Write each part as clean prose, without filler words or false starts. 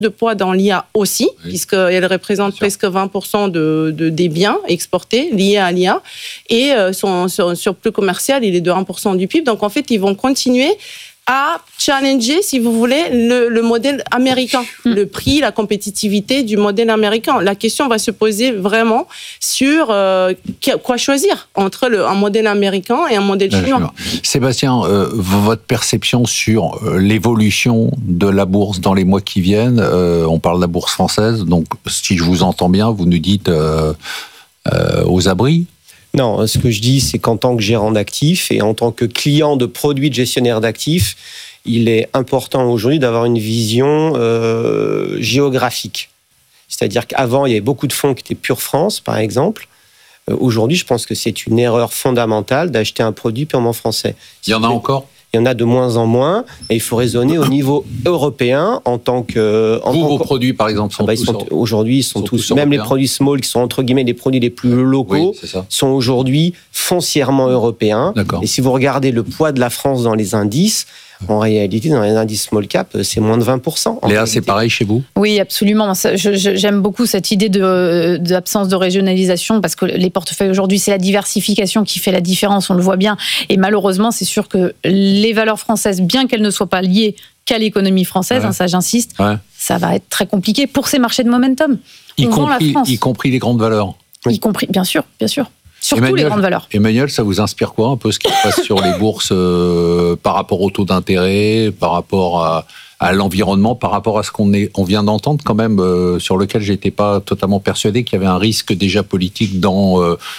de poids dans l'IA aussi, puisqu'elle représente presque 20% des biens exportés liés à l'IA. Et son surplus commercial, il est de 1% du PIB. Donc, en fait, ils vont continuer à challenger, si vous voulez, le modèle américain, le prix, la compétitivité du modèle américain. La question va se poser vraiment sur quoi choisir entre un modèle américain et un modèle chinois. Sébastien, votre perception sur l'évolution de la bourse dans les mois qui viennent, on parle de la bourse française, donc si je vous entends bien, vous nous dites aux abris. Non, ce que je dis, c'est qu'en tant que gérant d'actifs et en tant que client de produits de gestionnaire d'actifs, il est important aujourd'hui d'avoir une vision géographique. C'est-à-dire qu'avant, il y avait beaucoup de fonds qui étaient pure France, par exemple. Aujourd'hui, je pense que c'est une erreur fondamentale d'acheter un produit purement français. Il y en a encore ? Il y en a de moins en moins, et il faut raisonner au niveau européen en tant que... Vos produits, par exemple, sont aujourd'hui, ils sont tous même les produits small, qui sont entre guillemets les produits les plus locaux, sont aujourd'hui foncièrement européens. D'accord. Et si vous regardez le poids de la France dans les indices, en réalité, dans les indices small cap, c'est moins de 20%. Léa, c'est pareil chez vous ? Oui, absolument. J'aime beaucoup cette idée d'absence de régionalisation, parce que les portefeuilles aujourd'hui, c'est la diversification qui fait la différence, on le voit bien. Et malheureusement, c'est sûr que les valeurs françaises, bien qu'elles ne soient pas liées qu'à l'économie française, ça j'insiste, ça va être très compliqué pour ces marchés de momentum. Y compris les grandes valeurs. Y compris, bien sûr. Surtout les grandes valeurs. Emmanuel, ça vous inspire quoi un peu ce qui se passe sur les bourses par rapport au taux d'intérêt, par rapport à l'environnement, par rapport à ce qu'on vient d'entendre quand même, sur lequel j'étais pas totalement persuadé qu'il y avait un risque déjà politique dans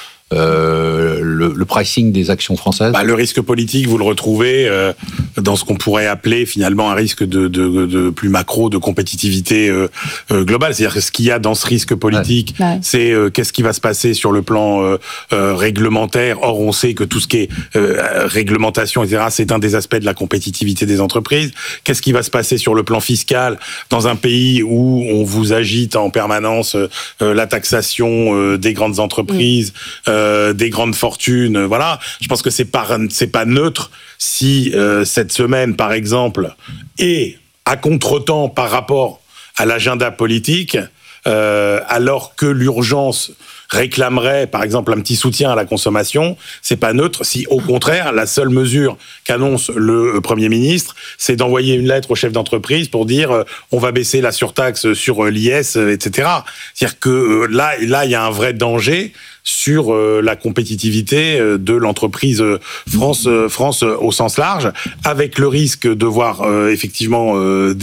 le pricing des actions françaises. Le risque politique, vous le retrouvez dans ce qu'on pourrait appeler finalement un risque de plus macro, de compétitivité globale. C'est-à-dire que ce qu'il y a dans ce risque politique, c'est qu'est-ce qui va se passer sur le plan réglementaire. Or, on sait que tout ce qui est réglementation, etc., c'est un des aspects de la compétitivité des entreprises. Qu'est-ce qui va se passer sur le plan fiscal dans un pays où on vous agite en permanence la taxation des grandes entreprises, des grandes fortunes, voilà. Je pense que c'est pas neutre si cette semaine, par exemple, est à contretemps par rapport à l'agenda politique, alors que l'urgence réclamerait, par exemple, un petit soutien à la consommation, c'est pas neutre si, au contraire, la seule mesure qu'annonce le Premier ministre, c'est d'envoyer une lettre au chef d'entreprise pour dire on va baisser la surtaxe sur l'IS, etc. C'est-à-dire que là, il y a un vrai danger sur la compétitivité de l'entreprise France au sens large, avec le risque de voir effectivement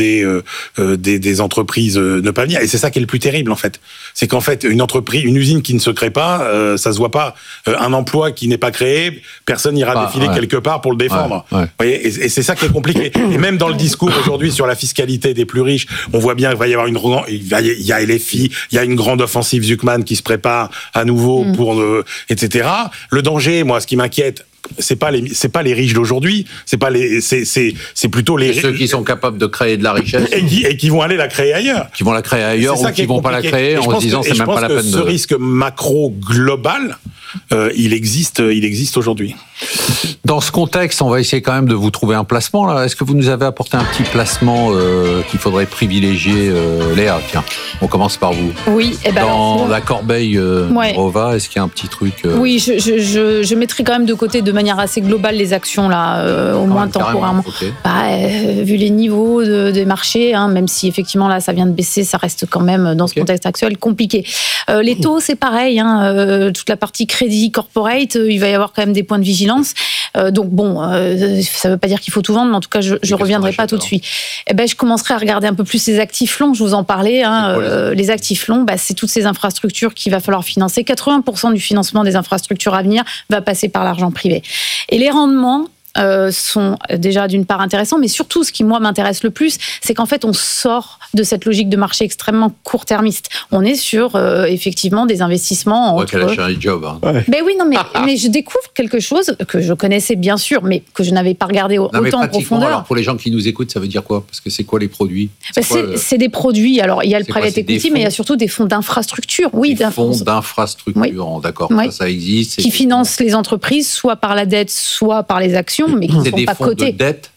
des entreprises ne pas venir. Et c'est ça qui est le plus terrible en fait. C'est qu'en fait une usine qui ne se crée pas, ça se voit pas. Un emploi qui n'est pas créé, personne n'ira défiler quelque part pour le défendre. Vous voyez, et c'est ça qui est compliqué. Et même dans le discours aujourd'hui sur la fiscalité des plus riches, on voit bien qu'il va y avoir il y a LFI, il y a une grande offensive Zuckman qui se prépare à nouveau pour etc. Le danger, moi, ce qui m'inquiète, c'est pas les riches d'aujourd'hui, c'est plutôt ceux qui sont capables de créer de la richesse et qui vont aller la créer ailleurs. Qui vont la créer ailleurs ou qui vont pas la créer en se disant c'est même pas la peine de. Ce risque macro global, il existe aujourd'hui. Dans ce contexte, on va essayer quand même de vous trouver un placement là. Est-ce que vous nous avez apporté un petit placement qu'il faudrait privilégier, Léa? Tiens, on commence par vous. Oui. Dans la corbeille Rova, est-ce qu'il y a un petit truc Oui, je mettrai quand même de côté de manière assez globale les actions là, au moins temporairement. Okay. Vu les niveaux des marchés, même si effectivement là ça vient de baisser, ça reste quand même dans ce contexte actuel compliqué. Les taux, c'est pareil. Toute la partie crédit corporate, il va y avoir quand même des points de vigilance. Donc bon, ça ne veut pas dire qu'il faut tout vendre, mais en tout cas, je ne reviendrai pas tout de suite. Je commencerai à regarder un peu plus les actifs longs, je vous en parlais. Les actifs longs, c'est toutes ces infrastructures qu'il va falloir financer. 80% du financement des infrastructures à venir va passer par l'argent privé. Et les rendements sont déjà d'une part intéressants, mais surtout ce qui moi m'intéresse le plus, c'est qu'en fait on sort de cette logique de marché extrêmement court-termiste. On est sur effectivement des investissements. On voit qu'elle a cherché un job. Mais oui, non, mais je découvre quelque chose que je connaissais bien sûr, mais que je n'avais pas regardé autant en profondeur. Alors pour les gens qui nous écoutent, ça veut dire quoi? Parce que c'est quoi les produits? C'est des produits. Alors il y a le private equity, mais il y a surtout des fonds d'infrastructure. Oui, des fonds d'infrastructure, d'accord. Ça existe. Qui financent les entreprises, soit par la dette, soit par les actions, mais qui ne sont pas cotés. De dette.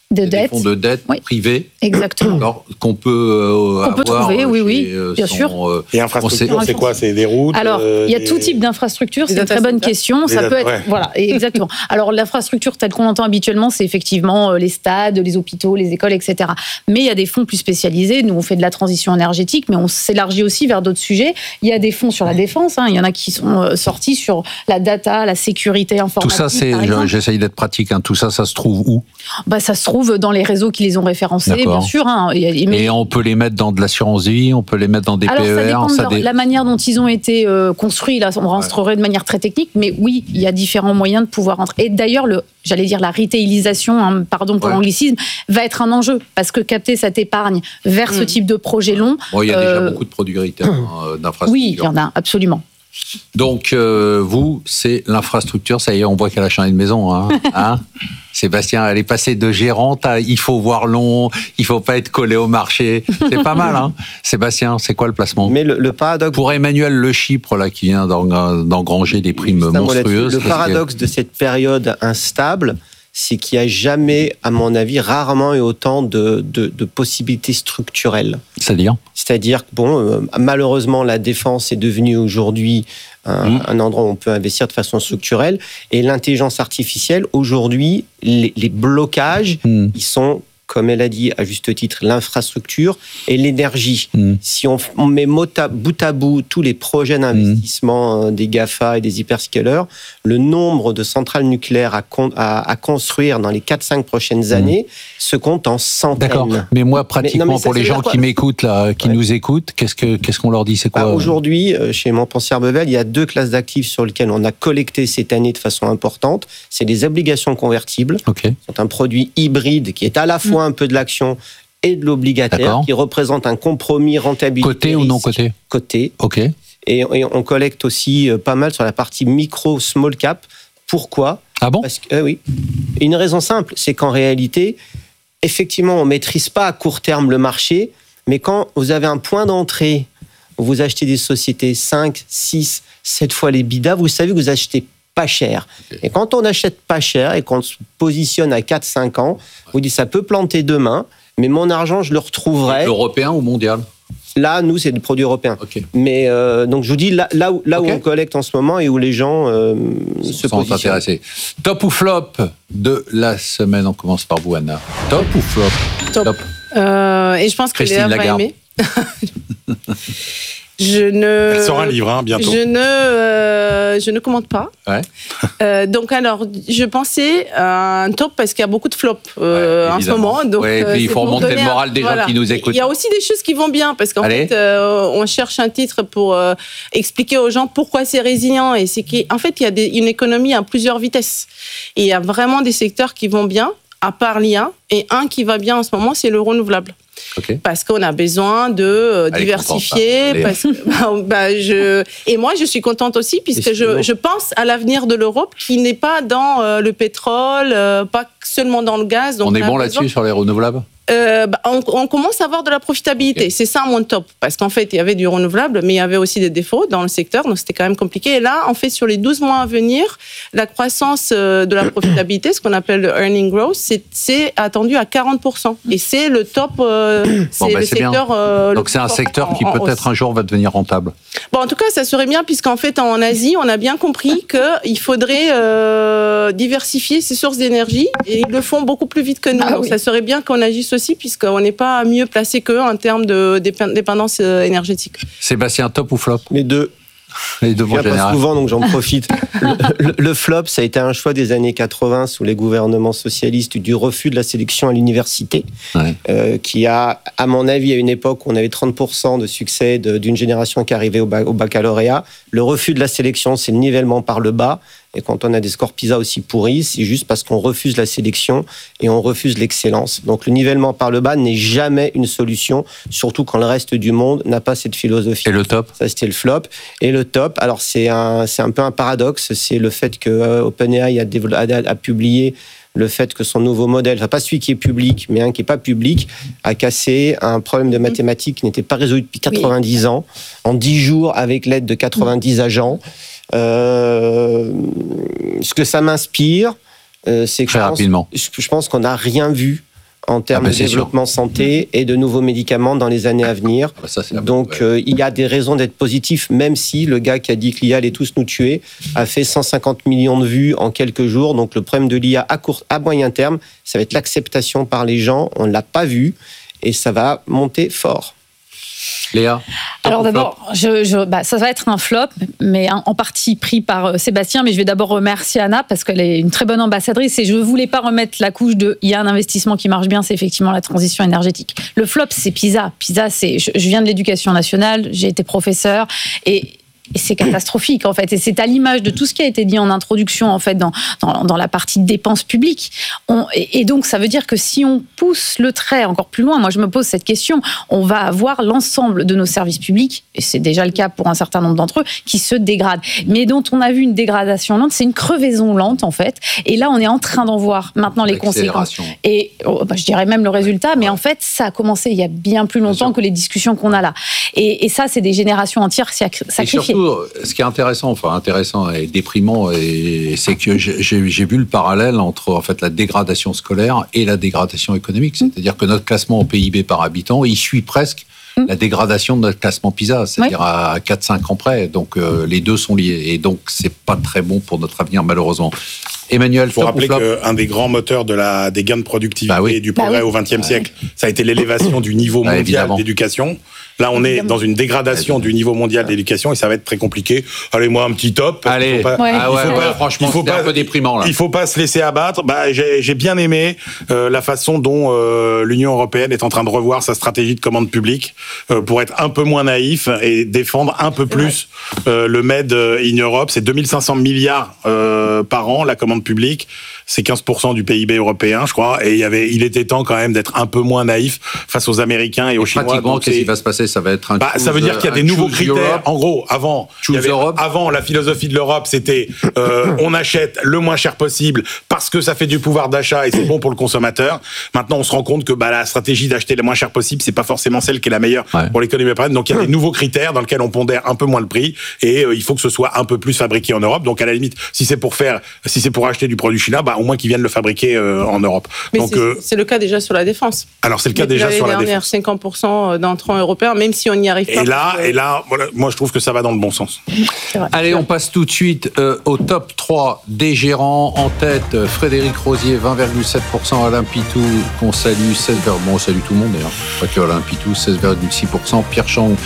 Des fonds de dette privés. Exactement. Alors, qu'on peut trouver, oui, bien sûr. Et infrastructure, c'est quoi? C'est des routes? Alors, il y a tout type d'infrastructure, c'est une très bonne question. Ça peut être, voilà, exactement. Alors, l'infrastructure telle qu'on l'entend habituellement, c'est effectivement les stades, les hôpitaux, les écoles, etc. Mais il y a des fonds plus spécialisés. Nous, on fait de la transition énergétique, mais on s'élargit aussi vers d'autres sujets. Il y a des fonds sur la défense. Il y en a qui sont sortis sur la data, la sécurité informatique. Tout ça, j'essaye d'être pratique. Tout ça, ça se trouve où? Ça se trouve dans les réseaux qui les ont référencés, bien sûr. Et on peut les mettre dans de l'assurance vie, on peut les mettre dans des PER. Ça dépend de la manière dont ils ont été construits. Là, on rentrerait de manière très technique, mais oui, il y a différents moyens de pouvoir rentrer. Et d'ailleurs, la retailisation, pardon pour l'anglicisme, va être un enjeu, parce que capter cette épargne vers ce type de projet long... Il y a déjà beaucoup de produits retail d'infrastructures. Oui, il y en a, absolument. Donc, vous, c'est l'infrastructure, ça y est, on voit qu'elle a changé de maison. Sébastien, elle est passée de gérante à il faut voir long, il faut pas être collé au marché. C'est pas mal, hein. Sébastien, c'est quoi le placement? Mais le paradoxe... Pour Emmanuel Le Chypre, là, qui vient d'engranger des primes monstrueuses. Le paradoxe de cette période instable, c'est qu'il n'y a jamais, à mon avis, rarement eu autant de possibilités structurelles. C'est-à-dire que, malheureusement, la défense est devenue aujourd'hui un endroit où on peut investir de façon structurelle. Et l'intelligence artificielle, aujourd'hui, les blocages, ils sont, comme elle a dit à juste titre, l'infrastructure et l'énergie. Si on met bout à bout tous les projets d'investissement des GAFA et des hyperscalers, le nombre de centrales nucléaires à construire dans les 4-5 prochaines années se compte en centaines. D'accord. Mais moi, pratiquement, pour les gens qui m'écoutent, là, qui nous écoutent, qu'est-ce qu'on leur dit? C'est quoi aujourd'hui, chez Montpensier Bevel, il y a 2 classes d'actifs sur lesquelles on a collecté cette année de façon importante. C'est les obligations convertibles. C'est un produit hybride qui est à la fois un peu de l'action et de l'obligataire, qui représente un compromis rentabilité. Coté ou non coté? Coté. Ok. Et on collecte aussi pas mal sur la partie micro, small cap. Pourquoi? Ah bon? Parce que, oui. Et une raison simple, c'est qu'en réalité, effectivement, on ne maîtrise pas à court terme le marché, mais quand vous avez un point d'entrée, où vous achetez des sociétés 5, 6, 7 fois les bidas, vous savez que vous achetez pas cher. Et quand on achète pas cher et qu'on se positionne à 4-5 ans, vous dites ça peut planter demain, mais mon argent, je le retrouverai. Européen ou mondial? Là, nous, c'est des produits européens. Mais donc, je vous dis, là où on collecte en ce moment et où les gens se sont intéressés. Top ou flop de la semaine? On commence par vous, Anna. Top ou flop? Top. Et je pense que Léa va aimer. Elle sort un livre, bientôt. Je ne commente pas. Donc, alors, je pensais à un top parce qu'il y a beaucoup de flops en ce moment. Donc, et puis il faut remonter le moral des gens qui nous écoutent. Il y a aussi des choses qui vont bien parce qu'en fait, on cherche un titre pour expliquer aux gens pourquoi c'est résilient. Et c'est qu'en fait, il y a une économie à plusieurs vitesses. Et il y a vraiment des secteurs qui vont bien, à part l'IA. Et un qui va bien en ce moment, c'est le renouvelable. Parce qu'on a besoin de diversifier. Et moi, je suis contente aussi, puisque je pense à l'avenir de l'Europe, qui n'est pas dans le pétrole, pas seulement dans le gaz. Donc on est bon là-dessus, sur les renouvelables? On commence à avoir de la profitabilité. C'est ça mon top. Parce qu'en fait, il y avait du renouvelable, mais il y avait aussi des défauts dans le secteur, donc c'était quand même compliqué. Et là, en fait, sur les 12 mois à venir, la croissance de la profitabilité, ce qu'on appelle le earning growth, c'est attendu à 40%. Et c'est le top. C'est le secteur. Donc c'est un secteur qui peut-être un jour va devenir rentable. En tout cas, ça serait bien, puisqu'en fait, en Asie, on a bien compris qu'il faudrait diversifier ses sources d'énergie, et ils le font beaucoup plus vite que nous. Donc ça serait bien qu'on agisse aussi, puisqu'on n'est pas mieux placé qu'eux en termes de dépendance énergétique. Sébastien, top ou flop? Les deux. Les deux, je viens pas souvent, donc j'en profite. Le flop, ça a été un choix des années 80 sous les gouvernements socialistes du refus de la sélection à l'université, qui a, à mon avis, à une époque où on avait 30% de succès d'une génération qui arrivait au baccalauréat. Le refus de la sélection, c'est le nivellement par le bas. Et quand on a des scores PISA aussi pourris, c'est juste parce qu'on refuse la sélection et on refuse l'excellence. Donc le nivellement par le bas n'est jamais une solution, surtout quand le reste du monde n'a pas cette philosophie. Et le top? Ça, c'était le flop. Et le top, alors c'est un peu un paradoxe, c'est le fait que OpenAI a publié le fait que son nouveau modèle, enfin pas celui qui est public, mais un qui n'est pas public, a cassé un problème de mathématiques qui n'était pas résolu depuis 90 ans, en 10 jours avec l'aide de 90 agents. Ce que ça m'inspire, c'est que je pense qu'on n'a rien vu en termes de développement santé et de nouveaux médicaments dans les années à venir. Donc, il y a des raisons d'être positif, même si le gars qui a dit que l'IA allait tous nous tuer a fait 150 millions de vues en quelques jours. Donc, le problème de l'IA à moyen terme, ça va être l'acceptation par les gens. On ne l'a pas vu et ça va monter fort. Léa? Alors d'abord, ça va être un flop, mais en partie pris par Sébastien, mais je vais d'abord remercier Anna parce qu'elle est une très bonne ambassadrice et je ne voulais pas remettre la couche de il y a un investissement qui marche bien, c'est effectivement la transition énergétique. Le flop, c'est PISA. PISA, je viens de l'éducation nationale, j'ai été professeur et c'est catastrophique en fait, et c'est à l'image de tout ce qui a été dit en introduction en fait dans la partie dépenses publiques. Et donc ça veut dire que si on pousse le trait encore plus loin, moi je me pose cette question, on va avoir l'ensemble de nos services publics, et c'est déjà le cas pour un certain nombre d'entre eux, qui se dégradent, mais dont on a vu une dégradation lente, c'est une crevaison lente en fait. Et là on est en train d'en voir maintenant les conséquences. Et je dirais même le résultat, mais en fait ça a commencé il y a bien plus longtemps que les discussions qu'on a là. Et ça c'est des générations entières sacrifiées. Ce qui est intéressant et déprimant, c'est que j'ai vu le parallèle entre en fait la dégradation scolaire et la dégradation économique. C'est-à-dire que notre classement au PIB par habitant, il suit presque la dégradation de notre classement PISA, c'est-à-dire à 4-5 ans près. Donc les deux sont liés. Et donc c'est pas très bon pour notre avenir, malheureusement. Emmanuel, il faut rappeler qu'un des grands moteurs des gains de productivité et du progrès au XXe siècle, ça a été l'élévation du niveau mondial d'éducation. Là, on est dans une dégradation du niveau mondial d'éducation et ça va être très compliqué. Allez, moi, un petit top. Allez, franchement, c'est un peu déprimant, là. Il faut pas se laisser abattre. J'ai bien aimé la façon dont l'Union européenne est en train de revoir sa stratégie de commande publique pour être un peu moins naïf et défendre un peu plus le Made in Europe. C'est 2500 milliards par an, la commande publique. C'est 15% du PIB européen, je crois. Et il était temps quand même d'être un peu moins naïf face aux Américains et aux Chinois. Pratiquement, qu'est-ce qui va se passer? Ça va être ça veut dire qu'il y a des nouveaux critères. Europe. En gros, avant, la philosophie de l'Europe, c'était on achète le moins cher possible parce que ça fait du pouvoir d'achat et c'est bon pour le consommateur. Maintenant, on se rend compte que la stratégie d'acheter le moins cher possible, c'est pas forcément celle qui est la meilleure pour l'économie européenne. Donc, il y a des nouveaux critères dans lesquels on pondère un peu moins le prix et il faut que ce soit un peu plus fabriqué en Europe. Donc, à la limite, si c'est pour acheter du produit chinois, au moins qu'ils viennent le fabriquer en Europe. Mais donc, c'est le cas déjà sur la défense. Alors, c'est le cas déjà sur la défense. 50% d'entrants européens, même si on n'y arrive pas. Et là, voilà, moi, je trouve que ça va dans le bon sens. Allez, on passe tout de suite au top 3 des gérants. En tête, Frédéric Rosier, 20,7%. Alain Pitou, qu'on salue, on salue tout le monde d'ailleurs, pas que Alain Pitou, 16,6%. Pierre Chang,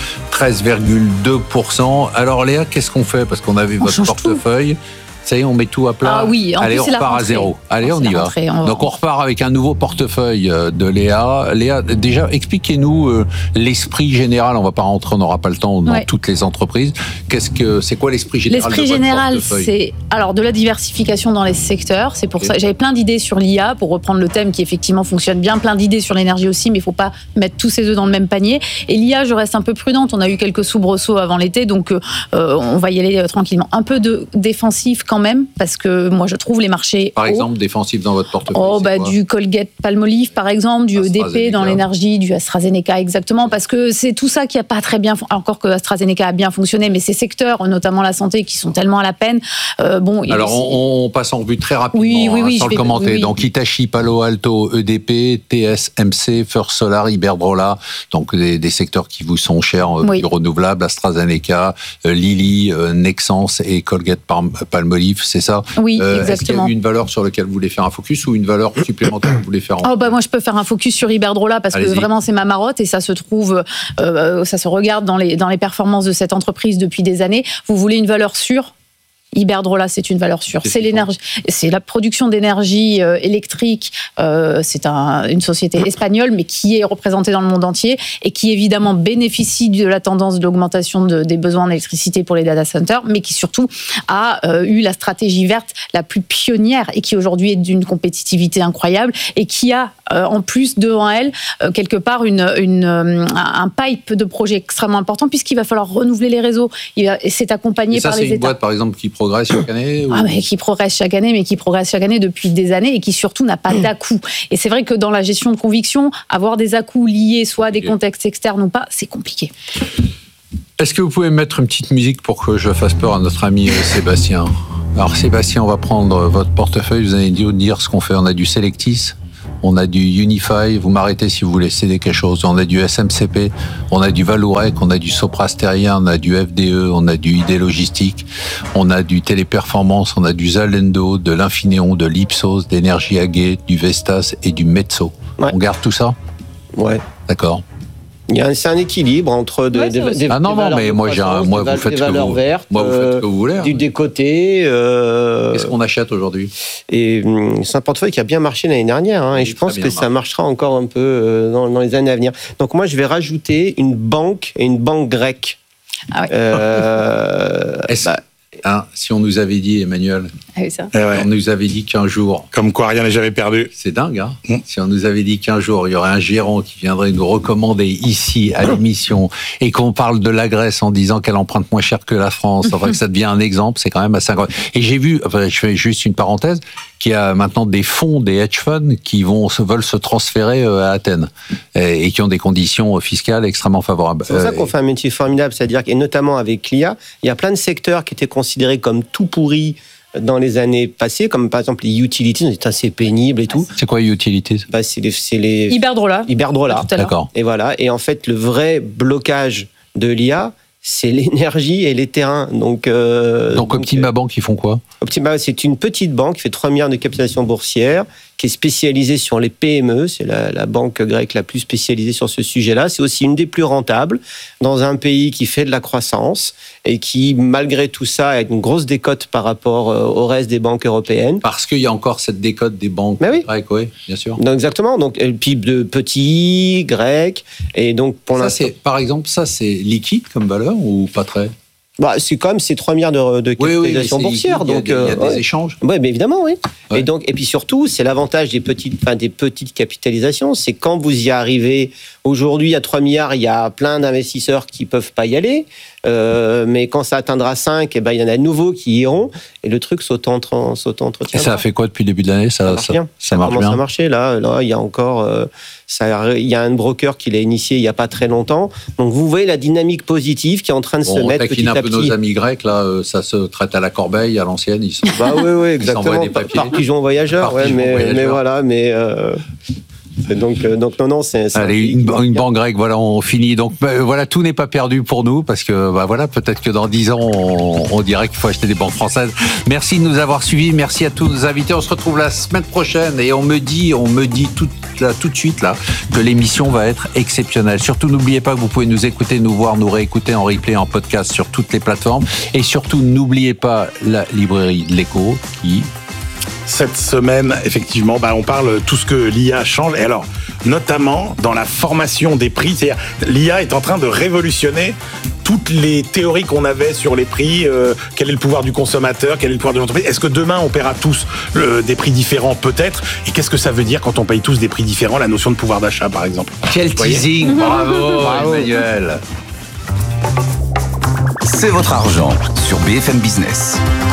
13,2%. Alors Léa, qu'est-ce qu'on fait? Parce qu'on avait votre portefeuille. Ça y est, on met tout à plat. Ah oui, allez, on repart à zéro. Allez, on y va. Donc, on repart avec un nouveau portefeuille de Léa. Léa, déjà, expliquez-nous l'esprit général. On ne va pas rentrer, on n'aura pas le temps dans toutes les entreprises. C'est quoi l'esprit général? L'esprit général, c'est alors de la diversification dans les secteurs. C'est pour ça j'avais plein d'idées sur l'IA, pour reprendre le thème qui effectivement fonctionne bien. Plein d'idées sur l'énergie aussi, mais il ne faut pas mettre tous ses œufs dans le même panier. Et l'IA, je reste un peu prudente. On a eu quelques soubresauts avant l'été, donc on va y aller tranquillement. Un peu de défensif quand même, parce que moi je trouve les marchés par exemple défensifs dans votre portefeuille. Du Colgate-Palmolive par exemple, du EDP dans l'énergie, du AstraZeneca exactement, parce que c'est tout ça qui a pas très bien, encore que AstraZeneca a bien fonctionné, mais ces secteurs, notamment la santé, qui sont tellement à la peine. Alors on passe en revue très rapidement sans le commenter. Donc Hitachi, Palo Alto, EDP, TSMC, First Solar, Iberdrola, donc des secteurs qui vous sont chers, du renouvelable, AstraZeneca, Lilly, Nexans et Colgate-Palmolive. C'est ça? Oui, exactement. Est-ce qu'il y a une valeur sur laquelle vous voulez faire un focus ou une valeur supplémentaire que vous voulez faire moi, je peux faire un focus sur Iberdrola parce que vraiment, c'est ma marotte et ça se trouve, ça se regarde dans les performances de cette entreprise depuis des années. Vous voulez une valeur sûre? Iberdrola, c'est une valeur sûre. C'est l'énergie, c'est la production d'énergie électrique. C'est une société espagnole, mais qui est représentée dans le monde entier et qui évidemment bénéficie de la tendance d'augmentation des besoins en électricité pour les data centers, mais qui surtout a eu la stratégie verte la plus pionnière et qui aujourd'hui est d'une compétitivité incroyable et qui a en plus devant elle quelque part un pipe de projets extrêmement important puisqu'il va falloir renouveler les réseaux. C'est accompagné par les États. C'est une boîte par exemple qui progresse chaque année mais qui progresse chaque année depuis des années et qui surtout n'a pas d'à-coups. Et c'est vrai que dans la gestion de conviction, avoir des à-coups liés soit à des contextes externes ou pas, c'est compliqué. Est-ce que vous pouvez mettre une petite musique pour que je fasse peur à notre ami Sébastien? Alors Sébastien, on va prendre votre portefeuille, vous allez nous dire ce qu'on fait. On a du Selectis, on a du Unify, vous m'arrêtez si vous voulez céder quelque chose, on a du SMCP, on a du Vallourec, on a du Sopra Steria, on a du FDE, on a du ID Logistique, on a du Téléperformance, on a du Zalendo, de l'Infineon, de l'Ipsos, d'Énergie AG, du Vestas et du Mezzo. Ouais. On garde tout ça ? Ouais. D'accord. C'est un équilibre entre des mais moi, vous faites des valeurs vertes, moi, vous faites ce que vous voulez. Du décoté. Qu'est-ce qu'on achète aujourd'hui ? Et c'est un portefeuille qui a bien marché l'année dernière, et je pense que ça marchera encore un peu dans les années à venir. Donc moi, je vais rajouter une banque et une banque grecque. Ah ouais. Si on nous avait dit, Emmanuel, on nous avait dit qu'un jour... Comme quoi, rien n'est jamais perdu. C'est dingue, hein. Si on nous avait dit qu'un jour, il y aurait un gérant qui viendrait nous recommander ici, à l'émission, et qu'on parle de la Grèce en disant qu'elle emprunte moins cher que la France, enfin que ça devient un exemple, c'est quand même assez incroyable. Et j'ai vu, je fais juste une parenthèse, qu'il y a maintenant des fonds, des hedge funds qui veulent se transférer à Athènes et qui ont des conditions fiscales extrêmement favorables. C'est pour ça qu'on fait un métier formidable, c'est-à-dire et notamment avec l'IA, il y a plein de secteurs qui étaient considérés comme tout pourris dans les années passées, comme par exemple les utilities, c'est assez pénible et tout. C'est quoi les utilities ? C'est les Iberdrola. D'accord. Et voilà. Et en fait, le vrai blocage de l'IA, c'est l'énergie et les terrains. Donc Optima Bank, ils font quoi ? Optima, c'est une petite banque qui fait 3 milliards de capitalisation boursière, qui est spécialisée sur les PME. C'est la banque grecque la plus spécialisée sur ce sujet-là. C'est aussi une des plus rentables dans un pays qui fait de la croissance et qui, malgré tout ça, a une grosse décote par rapport au reste des banques européennes. Parce qu'il y a encore cette décote des banques grecques, oui, bien sûr. Donc, exactement. Donc, le PIB de petits, grecs. Et donc, pour l'instant. Par exemple, ça, c'est liquide comme valeur ou pas très ? C'est quand même ces 3 milliards de capitalisation boursière. Il y a des échanges. Oui, mais évidemment, oui. Ouais. Et puis surtout, c'est l'avantage des petites capitalisations, c'est quand vous y arrivez. Aujourd'hui, à 3 milliards, il y a plein d'investisseurs qui peuvent pas y aller. Mais quand ça atteindra 5, il y en a de nouveaux qui y iront. Et le truc s'auto-entretient. Et ça a fait quoi depuis le début de l'année ? Ça marche bien. Ça commence à marcher. Là, il y a encore... il y a un broker qui l'a initié il n'y a pas très longtemps. Donc, vous voyez la dynamique positive qui est en train de se mettre petit à petit. Nos amis grecs, là, ça se traite à la corbeille, à l'ancienne. Ils sont, oui, exactement. Par pigeon voyageur, mais voilà, mais... Donc non, c'est allez, une banque grecque, voilà, on finit. Donc voilà, tout n'est pas perdu pour nous parce que voilà, peut-être que dans 10 ans on dirait qu'il faut acheter des banques françaises. Merci de nous avoir suivis, merci à tous nos invités. On se retrouve la semaine prochaine et on me dit tout de suite là que l'émission va être exceptionnelle. Surtout n'oubliez pas que vous pouvez nous écouter, nous voir, nous réécouter en replay, en podcast sur toutes les plateformes et surtout n'oubliez pas la librairie de l'Écho qui... Cette semaine, effectivement, on parle tout ce que l'IA change. Et alors, notamment dans la formation des prix, c'est-à-dire l'IA est en train de révolutionner toutes les théories qu'on avait sur les prix. Quel est le pouvoir du consommateur ? Quel est le pouvoir de l'entreprise ? Est-ce que demain, on paiera tous des prix différents ? Peut-être. Et qu'est-ce que ça veut dire quand on paye tous des prix différents ? La notion de pouvoir d'achat, par exemple. Quel teasing ! Bravo, Emmanuel. C'est votre argent sur BFM Business.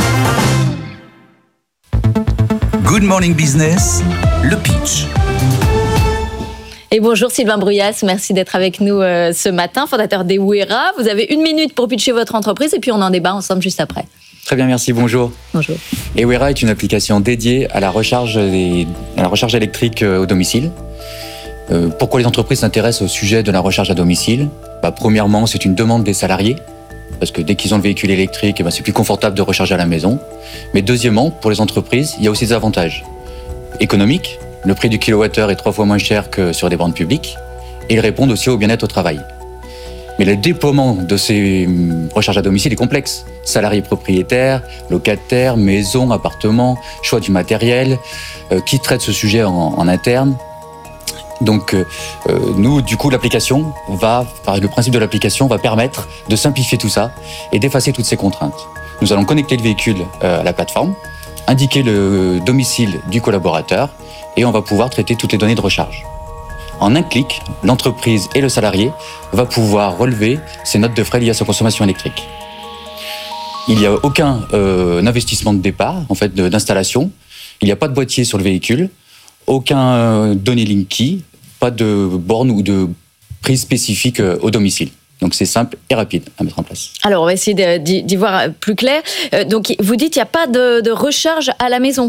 Good Morning Business, le pitch. Et bonjour Sylvain Bruyas, merci d'être avec nous ce matin, fondateur d'Ewera. Vous avez 1 minute pour pitcher votre entreprise et puis on en débat ensemble juste après. Très bien, merci, bonjour. Bonjour. Ewera est une application dédiée à la recharge électrique au domicile. Pourquoi les entreprises s'intéressent au sujet de la recharge à domicile ? Premièrement, c'est une demande des salariés. Parce que dès qu'ils ont le véhicule électrique, c'est plus confortable de recharger à la maison. Mais deuxièmement, pour les entreprises, il y a aussi des avantages. Économiques, le prix du kilowattheure est 3 fois moins cher que sur des bornes publiques. Et ils répondent aussi au bien-être au travail. Mais le déploiement de ces recharges à domicile est complexe. Salariés propriétaires, locataires, maisons, appartements, choix du matériel, qui traite ce sujet en interne. Donc, nous, du coup, le principe de l'application va permettre de simplifier tout ça et d'effacer toutes ces contraintes. Nous allons connecter le véhicule à la plateforme, indiquer le domicile du collaborateur et on va pouvoir traiter toutes les données de recharge. En un clic, l'entreprise et le salarié va pouvoir relever ses notes de frais liées à sa consommation électrique. Il n'y a aucun investissement de départ, en fait, d'installation. Il n'y a pas de boîtier sur le véhicule. Aucun données Linky, pas de borne ou de prise spécifique au domicile. Donc c'est simple et rapide à mettre en place. Alors on va essayer d'y voir plus clair. Donc vous dites qu'il n'y a pas de recharge à la maison.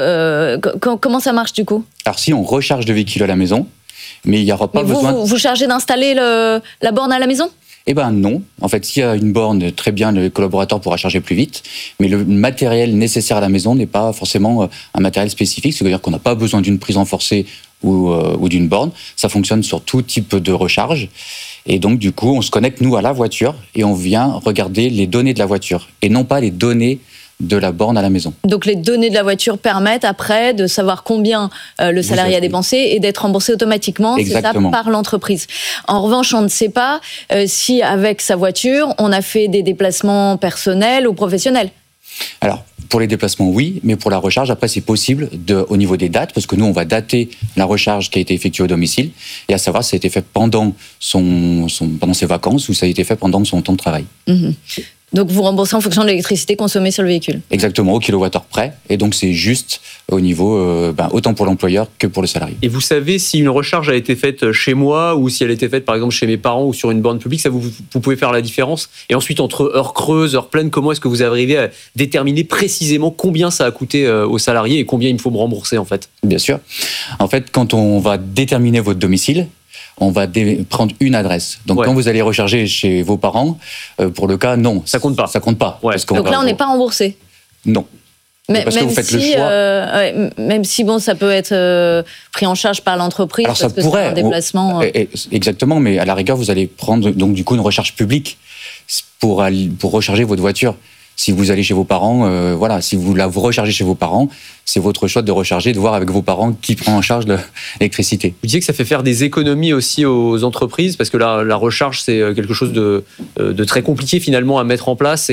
Comment ça marche du coup ? Alors si on recharge le véhicule à la maison, mais il n'y aura pas besoin... Vous chargez d'installer la borne à la maison ? Eh bien non. En fait, s'il y a une borne, très bien, le collaborateur pourra charger plus vite. Mais le matériel nécessaire à la maison n'est pas forcément un matériel spécifique. C'est-à-dire qu'on n'a pas besoin d'une prise renforcée ou d'une borne. Ça fonctionne sur tout type de recharge. Et donc, du coup, on se connecte, nous, à la voiture et on vient regarder les données de la voiture et non pas les données de la borne à la maison. Donc les données de la voiture permettent après de savoir combien le salarié a dépensé et d'être remboursé automatiquement, c'est ça, par l'entreprise. En revanche, on ne sait pas si avec sa voiture, on a fait des déplacements personnels ou professionnels. Alors, pour les déplacements, oui, mais pour la recharge, après, c'est possible au niveau des dates, parce que nous, on va dater la recharge qui a été effectuée au domicile, et à savoir si ça a été fait pendant pendant ses vacances ou ça a été fait pendant son temps de travail. Mmh. Donc vous remboursez en fonction de l'électricité consommée sur le véhicule. Exactement, au kilowattheure près. Et donc c'est juste au niveau, autant pour l'employeur que pour le salarié. Et vous savez si une recharge a été faite chez moi ou si elle a été faite par exemple chez mes parents ou sur une borne publique, ça vous pouvez faire la différence. Et ensuite entre heures creuses, heures pleines, comment est-ce que vous arrivez à déterminer précisément combien ça a coûté aux salariés et combien il me faut me rembourser en fait ? Bien sûr. En fait, quand on va déterminer votre domicile, on va prendre une adresse. Donc quand vous allez recharger chez vos parents, pour le cas, non. Ça compte pas. Ça compte pas. Ouais. Donc là, on n'est pas remboursé. Non. Mais parce que vous faites le choix. Même si bon, ça peut être pris en charge par l'entreprise. Alors parce ça pourrait. C'est un déplacement. Exactement, mais à la rigueur, vous allez prendre donc du coup une recharge publique pour recharger votre voiture. Si vous allez chez vos parents, si vous rechargez chez vos parents, c'est votre choix de recharger, de voir avec vos parents qui prend en charge l'électricité. Vous disiez que ça fait faire des économies aussi aux entreprises, parce que la recharge, c'est quelque chose de très compliqué finalement à mettre en place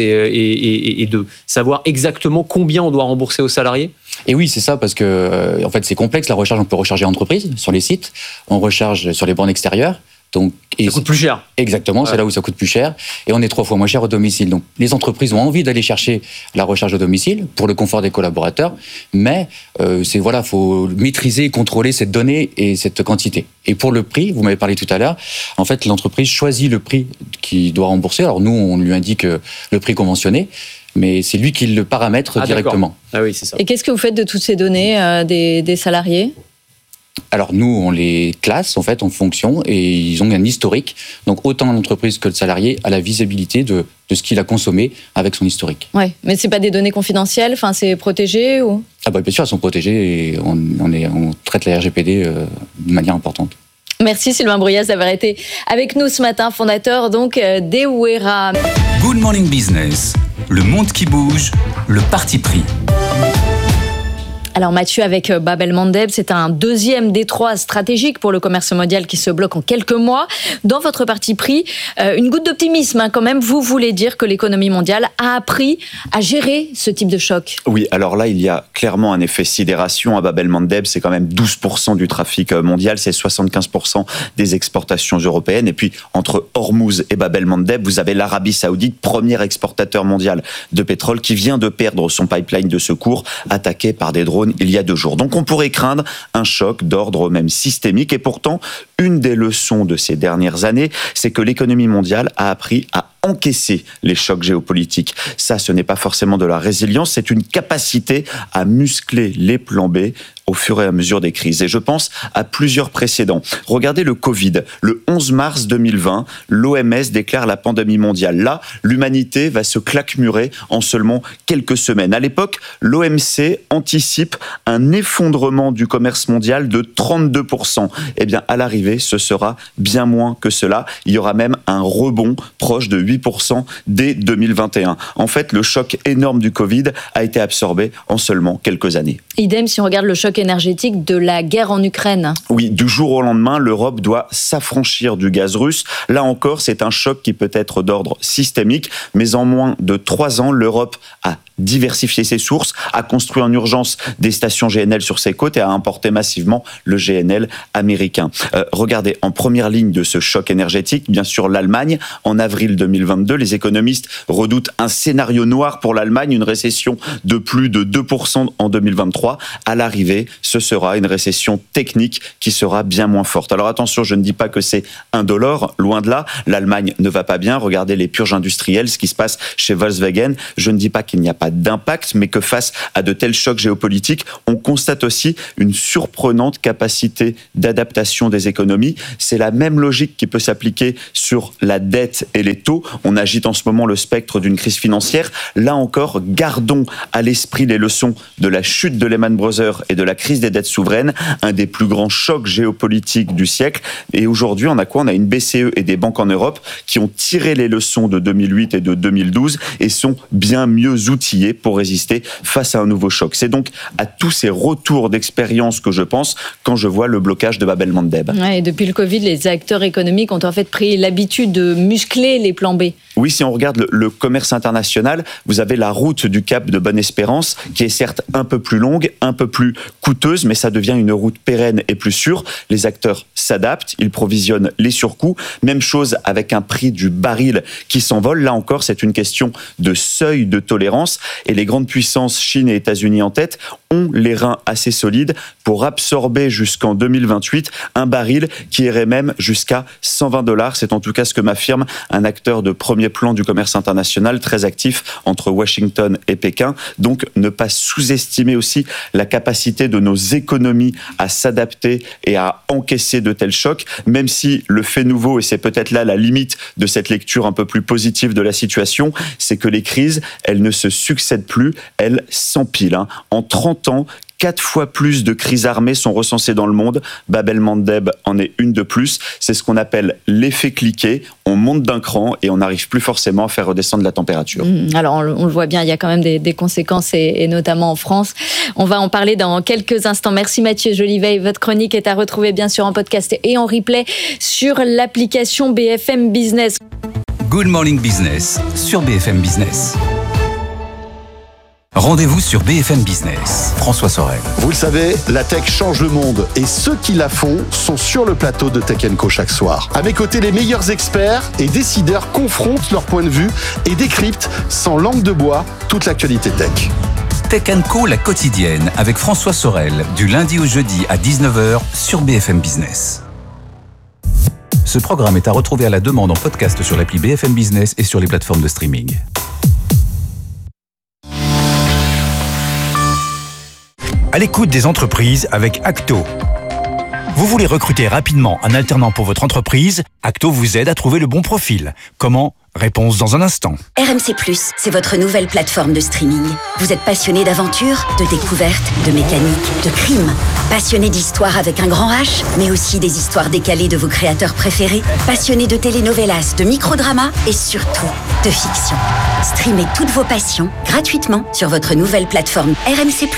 et de savoir exactement combien on doit rembourser aux salariés. Et oui, c'est ça, parce que en fait, c'est complexe. La recharge, on peut recharger en entreprise, sur les sites, on recharge sur les bornes extérieures. Donc, ça coûte plus cher. Exactement, c'est là où ça coûte plus cher. Et on est 3 fois moins cher au domicile. Donc, les entreprises ont envie d'aller chercher la recharge au domicile pour le confort des collaborateurs. Mais, faut maîtriser et contrôler cette donnée et cette quantité. Et pour le prix, vous m'avez parlé tout à l'heure, en fait, l'entreprise choisit le prix qu'il doit rembourser. Alors, nous, on lui indique le prix conventionné, mais c'est lui qui le paramètre directement. Ah oui, c'est ça. Et qu'est-ce que vous faites de toutes ces données des salariés ? Alors nous, on les classe en fait en fonction et ils ont un historique. Donc autant l'entreprise que le salarié a la visibilité de ce qu'il a consommé avec son historique. Ouais, mais c'est pas des données confidentielles, enfin c'est protégé ou ? Ah bah bien sûr, elles sont protégées et on traite la RGPD de manière importante. Merci Sylvain Bruyas d'avoir été avec nous ce matin, fondateur donc d'Ewera. Good Morning Business, le monde qui bouge, le parti pris. Alors Mathieu, avec Bab el-Mandeb, c'est un deuxième détroit stratégique pour le commerce mondial qui se bloque en quelques mois. Dans votre parti pris, une goutte d'optimisme quand même, vous voulez dire que l'économie mondiale a appris à gérer ce type de choc ? Oui, alors là, il y a clairement un effet sidération. À Bab el-Mandeb, c'est quand même 12% du trafic mondial, c'est 75% des exportations européennes. Et puis, entre Hormuz et Bab el-Mandeb, vous avez l'Arabie Saoudite, premier exportateur mondial de pétrole, qui vient de perdre son pipeline de secours, attaqué par des drones il y a 2 jours. Donc on pourrait craindre un choc d'ordre même systémique. Et pourtant, une des leçons de ces dernières années, c'est que l'économie mondiale a appris à encaisser les chocs géopolitiques. Ça, ce n'est pas forcément de la résilience, c'est une capacité à muscler les plans B au fur et à mesure des crises. Et je pense à plusieurs précédents. Regardez le Covid. Le 11 mars 2020, l'OMS déclare la pandémie mondiale. Là, l'humanité va se claquemurer en seulement quelques semaines. À l'époque, l'OMC anticipe un effondrement du commerce mondial de 32%. Eh bien, à l'arrivée, ce sera bien moins que cela. Il y aura même un rebond proche de 8% dès 2021. En fait, le choc énorme du Covid a été absorbé en seulement quelques années. Idem si on regarde le choc énergétique de la guerre en Ukraine. Oui, du jour au lendemain, l'Europe doit s'affranchir du gaz russe. Là encore, c'est un choc qui peut être d'ordre systémique, mais en moins de 3 ans, l'Europe a diversifié ses sources, a construit en urgence des stations GNL sur ses côtes et a importé massivement le GNL américain. Regardez, en première ligne de ce choc énergétique, bien sûr l'Allemagne. En avril 2022, les économistes redoutent un scénario noir pour l'Allemagne, une récession de plus de 2% en 2023. À l'arrivée, ce sera une récession technique qui sera bien moins forte. Alors attention, je ne dis pas que c'est indolore, loin de là. L'Allemagne ne va pas bien. Regardez les purges industrielles, ce qui se passe chez Volkswagen. Je ne dis pas qu'il n'y a pas d'impact, mais que face à de tels chocs géopolitiques, on constate aussi une surprenante capacité d'adaptation des économies. C'est la même logique qui peut s'appliquer sur la dette et les taux. On agite en ce moment le spectre d'une crise financière. Là encore, gardons à l'esprit les leçons de la chute de Lehman Brothers et de la crise des dettes souveraines, un des plus grands chocs géopolitiques du siècle. Et aujourd'hui, on a quoi ? On a une BCE et des banques en Europe qui ont tiré les leçons de 2008 et de 2012 et sont bien mieux outillés pour résister face à un nouveau choc. C'est donc à tous ces retours d'expérience que je pense quand je vois le blocage de Bab el-Mandeb. Ouais, et depuis le Covid, les acteurs économiques ont en fait pris l'habitude de muscler les plans B. Oui, si on regarde le commerce international, vous avez la route du Cap de Bonne-Espérance qui est certes un peu plus longue, un peu plus coûteuse, mais ça devient une route pérenne et plus sûre. Les acteurs s'adaptent, ils provisionnent les surcoûts. Même chose avec un prix du baril qui s'envole. Là encore, c'est une question de seuil de tolérance. Et les grandes puissances, Chine et États-Unis en tête, ont les reins assez solides pour absorber jusqu'en 2028 un baril qui irait même jusqu'à $120. C'est en tout cas ce que m'affirme un acteur de premier plan du commerce international très actif entre Washington et Pékin. Donc ne pas sous-estimer aussi la capacité de nos économies à s'adapter et à encaisser de tels chocs, même si le fait nouveau, et c'est peut-être là la limite de cette lecture un peu plus positive de la situation, c'est que les crises, elles ne se succèdent plus, elles s'empilent. En 30 ans, 4 fois plus de crises armées sont recensées dans le monde. Bab el-Mandeb en est une de plus. C'est ce qu'on appelle l'effet cliquet. On monte d'un cran et on n'arrive plus forcément à faire redescendre la température. Alors, on le voit bien, il y a quand même des conséquences, et notamment en France. On va en parler dans quelques instants. Merci Mathieu Jolivet. Votre chronique est à retrouver bien sûr en podcast et en replay sur l'application BFM Business. Good Morning Business sur BFM Business. Rendez-vous sur BFM Business. François Sorel. Vous le savez, la tech change le monde et ceux qui la font sont sur le plateau de Tech & Co chaque soir. À mes côtés, les meilleurs experts et décideurs confrontent leur point de vue et décryptent sans langue de bois toute l'actualité tech. Tech & Co, la quotidienne, avec François Sorel, du lundi au jeudi à 19h sur BFM Business. Ce programme est à retrouver à la demande en podcast sur l'appli BFM Business et sur les plateformes de streaming. À l'écoute des entreprises avec Acto. Vous voulez recruter rapidement un alternant pour votre entreprise ? Acto vous aide à trouver le bon profil. Comment ? Réponse dans un instant. RMC+, c'est votre nouvelle plateforme de streaming. Vous êtes passionné d'aventure, de découverte, de mécanique, de crime. Passionné d'histoire avec un grand H, mais aussi des histoires décalées de vos créateurs préférés. Passionné de telenovelas, de microdramas et surtout de fiction. Streamez toutes vos passions gratuitement sur votre nouvelle plateforme RMC+.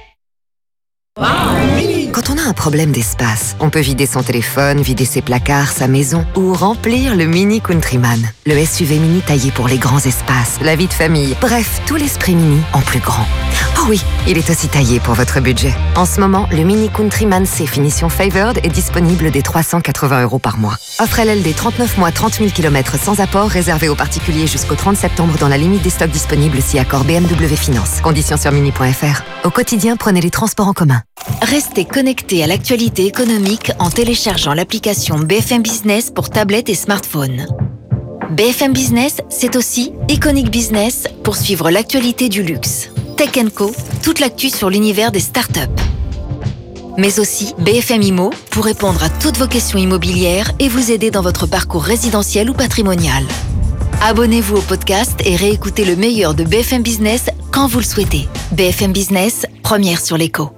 Quand on a un problème d'espace, on peut vider son téléphone, vider ses placards, sa maison ou remplir le Mini Countryman. Le SUV mini taillé pour les grands espaces, la vie de famille, bref, tout l'esprit mini en plus grand. Oh oui, il est aussi taillé pour votre budget. En ce moment, le Mini Countryman C finition Favored est disponible dès 380 € par mois. Offre LLD 39 mois, 30 000 km sans apport, réservé aux particuliers jusqu'au 30 septembre dans la limite des stocks disponibles si accord BMW Finance. Conditions sur mini.fr. Au quotidien, prenez les transports en commun. Restez connecté à l'actualité économique en téléchargeant l'application BFM Business pour tablette et smartphone. BFM Business, c'est aussi Iconic Business pour suivre l'actualité du luxe. Tech & Co, toute l'actu sur l'univers des startups. Mais aussi BFM Immo pour répondre à toutes vos questions immobilières et vous aider dans votre parcours résidentiel ou patrimonial. Abonnez-vous au podcast et réécoutez le meilleur de BFM Business quand vous le souhaitez. BFM Business, première sur l'écho.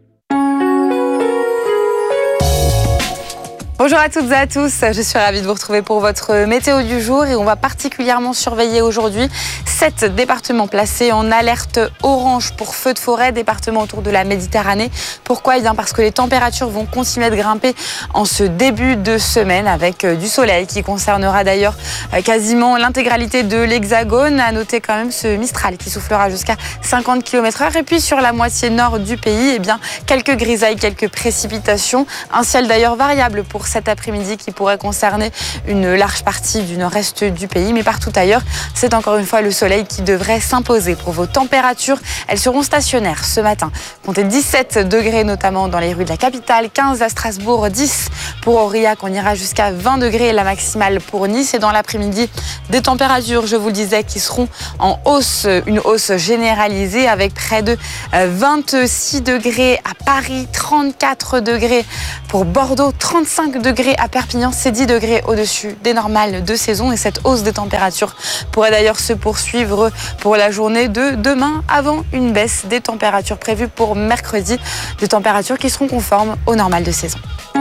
Bonjour à toutes et à tous, je suis ravie de vous retrouver pour votre météo du jour et on va particulièrement surveiller aujourd'hui 7 départements placés en alerte orange pour feux de forêt, départements autour de la Méditerranée. Pourquoi ? Eh bien parce que les températures vont continuer de grimper en ce début de semaine avec du soleil qui concernera d'ailleurs quasiment l'intégralité de l'Hexagone. À noter quand même ce Mistral qui soufflera jusqu'à 50 km/h et puis sur la moitié nord du pays, eh bien quelques grisailles, quelques précipitations, un ciel d'ailleurs variable pour pour cet après-midi qui pourrait concerner une large partie du nord-est du pays. Mais partout ailleurs, c'est encore une fois le soleil qui devrait s'imposer. Pour vos températures, elles seront stationnaires ce matin. Comptez 17 degrés notamment dans les rues de la capitale, 15 à Strasbourg, 10 pour Aurillac. On ira jusqu'à 20 degrés la maximale pour Nice. Et dans l'après-midi, des températures, je vous le disais, qui seront en hausse, une hausse généralisée avec près de 26 degrés à Paris, 34 degrés pour Bordeaux, 35 degrés à Perpignan, c'est 10 degrés au-dessus des normales de saison. Et cette hausse des températures pourrait d'ailleurs se poursuivre pour la journée de demain avant une baisse des températures prévues pour mercredi, des températures qui seront conformes aux normales de saison.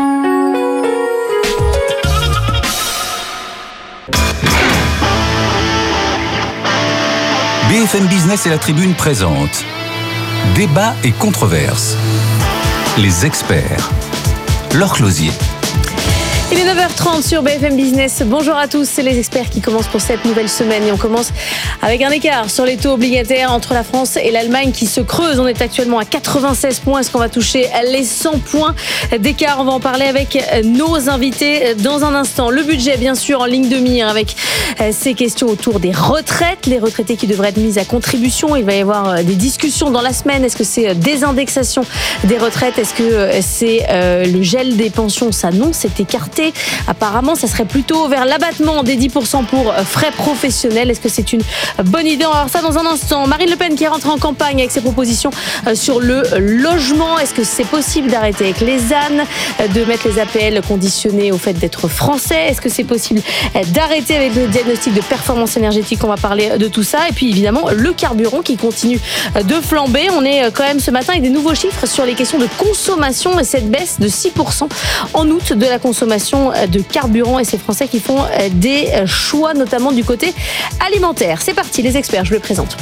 BFM Business et la Tribune présentent Débat et controverses. Les experts. Laure Closier. Il est 9h30 sur BFM Business. Bonjour à tous, c'est les experts qui commencent pour cette nouvelle semaine. Et on commence avec un écart sur les taux obligataires entre la France et l'Allemagne qui se creuse. On est actuellement à 96 points. Est-ce qu'on va toucher les 100 points d'écart? On va en parler avec nos invités dans un instant. Le budget, bien sûr, en ligne de mire avec ces questions autour des retraites. Les retraités qui devraient être mis à contribution. Il va y avoir des discussions dans la semaine. Est-ce que c'est des indexations des retraites? Est-ce que c'est le gel des pensions? Ça non, c'est écarté. Apparemment, ça serait plutôt vers l'abattement des 10% pour frais professionnels. Est-ce que c'est une bonne idée? On va voir ça dans un instant. Marine Le Pen qui est rentrée en campagne avec ses propositions sur le logement. Est-ce que c'est possible d'arrêter avec les ZAN, de mettre les APL conditionnés au fait d'être français? Est-ce que c'est possible d'arrêter avec le diagnostic de performance énergétique? On va parler de tout ça. Et puis évidemment, le carburant qui continue de flamber. On est quand même ce matin avec des nouveaux chiffres sur les questions de consommation et cette baisse de 6% en août de la consommation de carburant, et ces Français qui font des choix notamment du côté alimentaire. C'est parti, les experts, je le présente.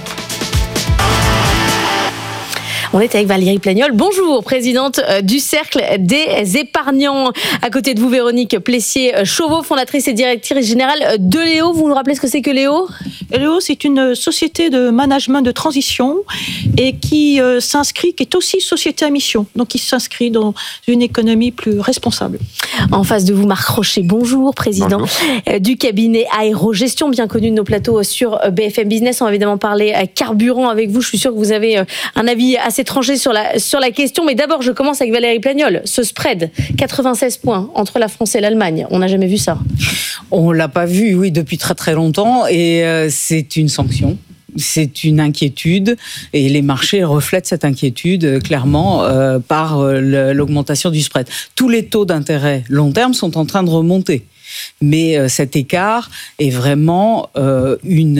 On est avec Valérie Plagnol. Bonjour, présidente du Cercle des épargnants. À côté de vous, Véronique Plessier-Chauveau, fondatrice et directrice générale de Léo. Vous nous rappelez ce que c'est que Léo? Léo, c'est une société de management de transition et qui est aussi société à mission. Donc, qui s'inscrit dans une économie plus responsable. En face de vous, Marc Rocher. Bonjour, président du cabinet Aérogestion, bien connu de nos plateaux sur BFM Business. On va évidemment parler carburant avec vous. Je suis sûre que vous avez un avis assez tranché sur la question, mais d'abord je commence avec Valérie Plagnol. Ce spread, 96 points entre la France et l'Allemagne, on n'a jamais vu ça. On l'a pas vu, oui, depuis très très longtemps, et c'est une sanction. C'est une inquiétude et les marchés reflètent cette inquiétude clairement par l'augmentation du spread. Tous les taux d'intérêt long terme sont en train de remonter. Mais cet écart est vraiment un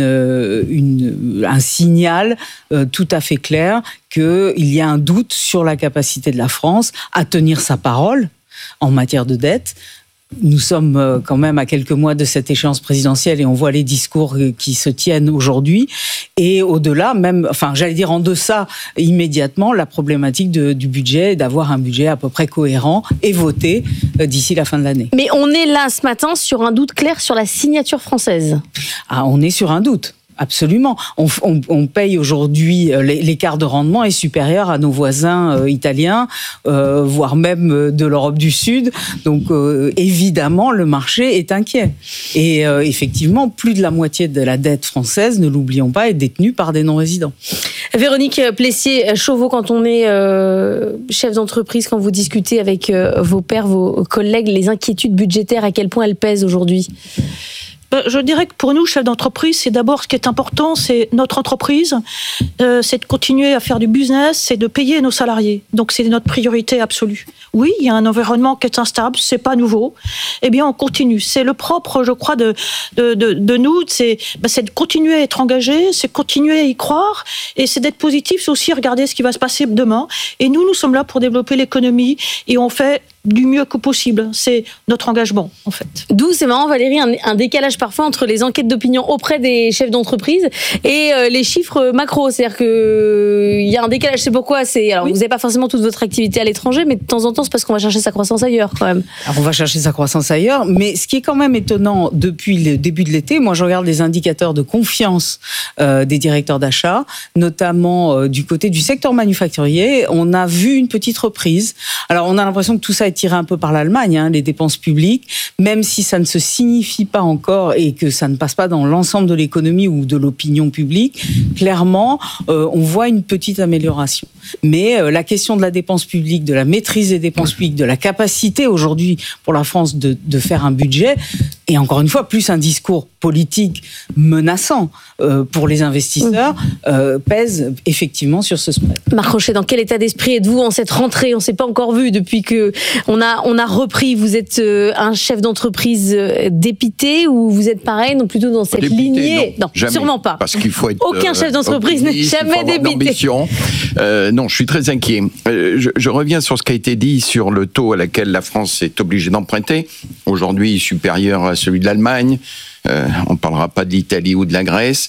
signal tout à fait clair qu'il y a un doute sur la capacité de la France à tenir sa parole en matière de dette. Nous sommes quand même à quelques mois de cette échéance présidentielle et on voit les discours qui se tiennent aujourd'hui. Et au-delà, même, j'allais dire en deçà immédiatement, la problématique du budget, d'avoir un budget à peu près cohérent et voté d'ici la fin de l'année. Mais on est là ce matin sur un doute clair sur la signature française. Ah, on est sur un doute. Absolument. On paye aujourd'hui, l'écart de rendement est supérieur à nos voisins italiens, voire même de l'Europe du Sud. Donc, évidemment, le marché est inquiet. Et effectivement, plus de la moitié de la dette française, ne l'oublions pas, est détenue par des non-résidents. Véronique Plessier-Chauveau, quand on est chef d'entreprise, quand vous discutez avec vos pairs, vos collègues, les inquiétudes budgétaires, à quel point elles pèsent aujourd'hui ? Je dirais que pour nous, chefs d'entreprise, c'est d'abord ce qui est important, c'est notre entreprise, c'est de continuer à faire du business, c'est de payer nos salariés. Donc c'est notre priorité absolue. Oui, il y a un environnement qui est instable, c'est pas nouveau. Eh bien, on continue. C'est le propre, je crois, de nous, c'est de continuer à être engagé, c'est de continuer à y croire, et c'est d'être positif, c'est aussi regarder ce qui va se passer demain. Et nous sommes là pour développer l'économie, et on fait du mieux que possible. C'est notre engagement, en fait. D'où, c'est marrant, Valérie, un décalage par parfois entre les enquêtes d'opinion auprès des chefs d'entreprise et les chiffres macro. C'est-à-dire qu'il y a un décalage. C'est pourquoi vous n'avez pas forcément toute votre activité à l'étranger, mais de temps en temps, c'est parce qu'on va chercher sa croissance ailleurs quand même. Alors, on va chercher sa croissance ailleurs, mais ce qui est quand même étonnant depuis le début de l'été, moi je regarde les indicateurs de confiance des directeurs d'achat, notamment du côté du secteur manufacturier. On a vu une petite reprise. Alors on a l'impression que tout ça est tiré un peu par l'Allemagne, les dépenses publiques, même si ça ne se signifie pas encore et que ça ne passe pas dans l'ensemble de l'économie ou de l'opinion publique. Clairement, on voit une petite amélioration. Mais la question de la dépense publique, de la maîtrise des dépenses publiques, de la capacité aujourd'hui pour la France de faire un budget, et encore une fois, plus un discours politique menaçant pour les investisseurs, pèse effectivement sur ce spread. Marc Rochet, dans quel état d'esprit êtes-vous en cette rentrée? On ne s'est pas encore vu depuis qu'on a repris. Vous êtes un chef d'entreprise dépité ou vous êtes pareil, non, plutôt dans cette lignée? Non, sûrement pas. Parce qu'il faut être aucun chef d'entreprise n'est jamais débité. Non, je suis très inquiet. Je reviens sur ce qui a été dit sur le taux à laquelle la France est obligée d'emprunter. Aujourd'hui, supérieur à celui de l'Allemagne. On ne parlera pas de l'Italie ou de la Grèce.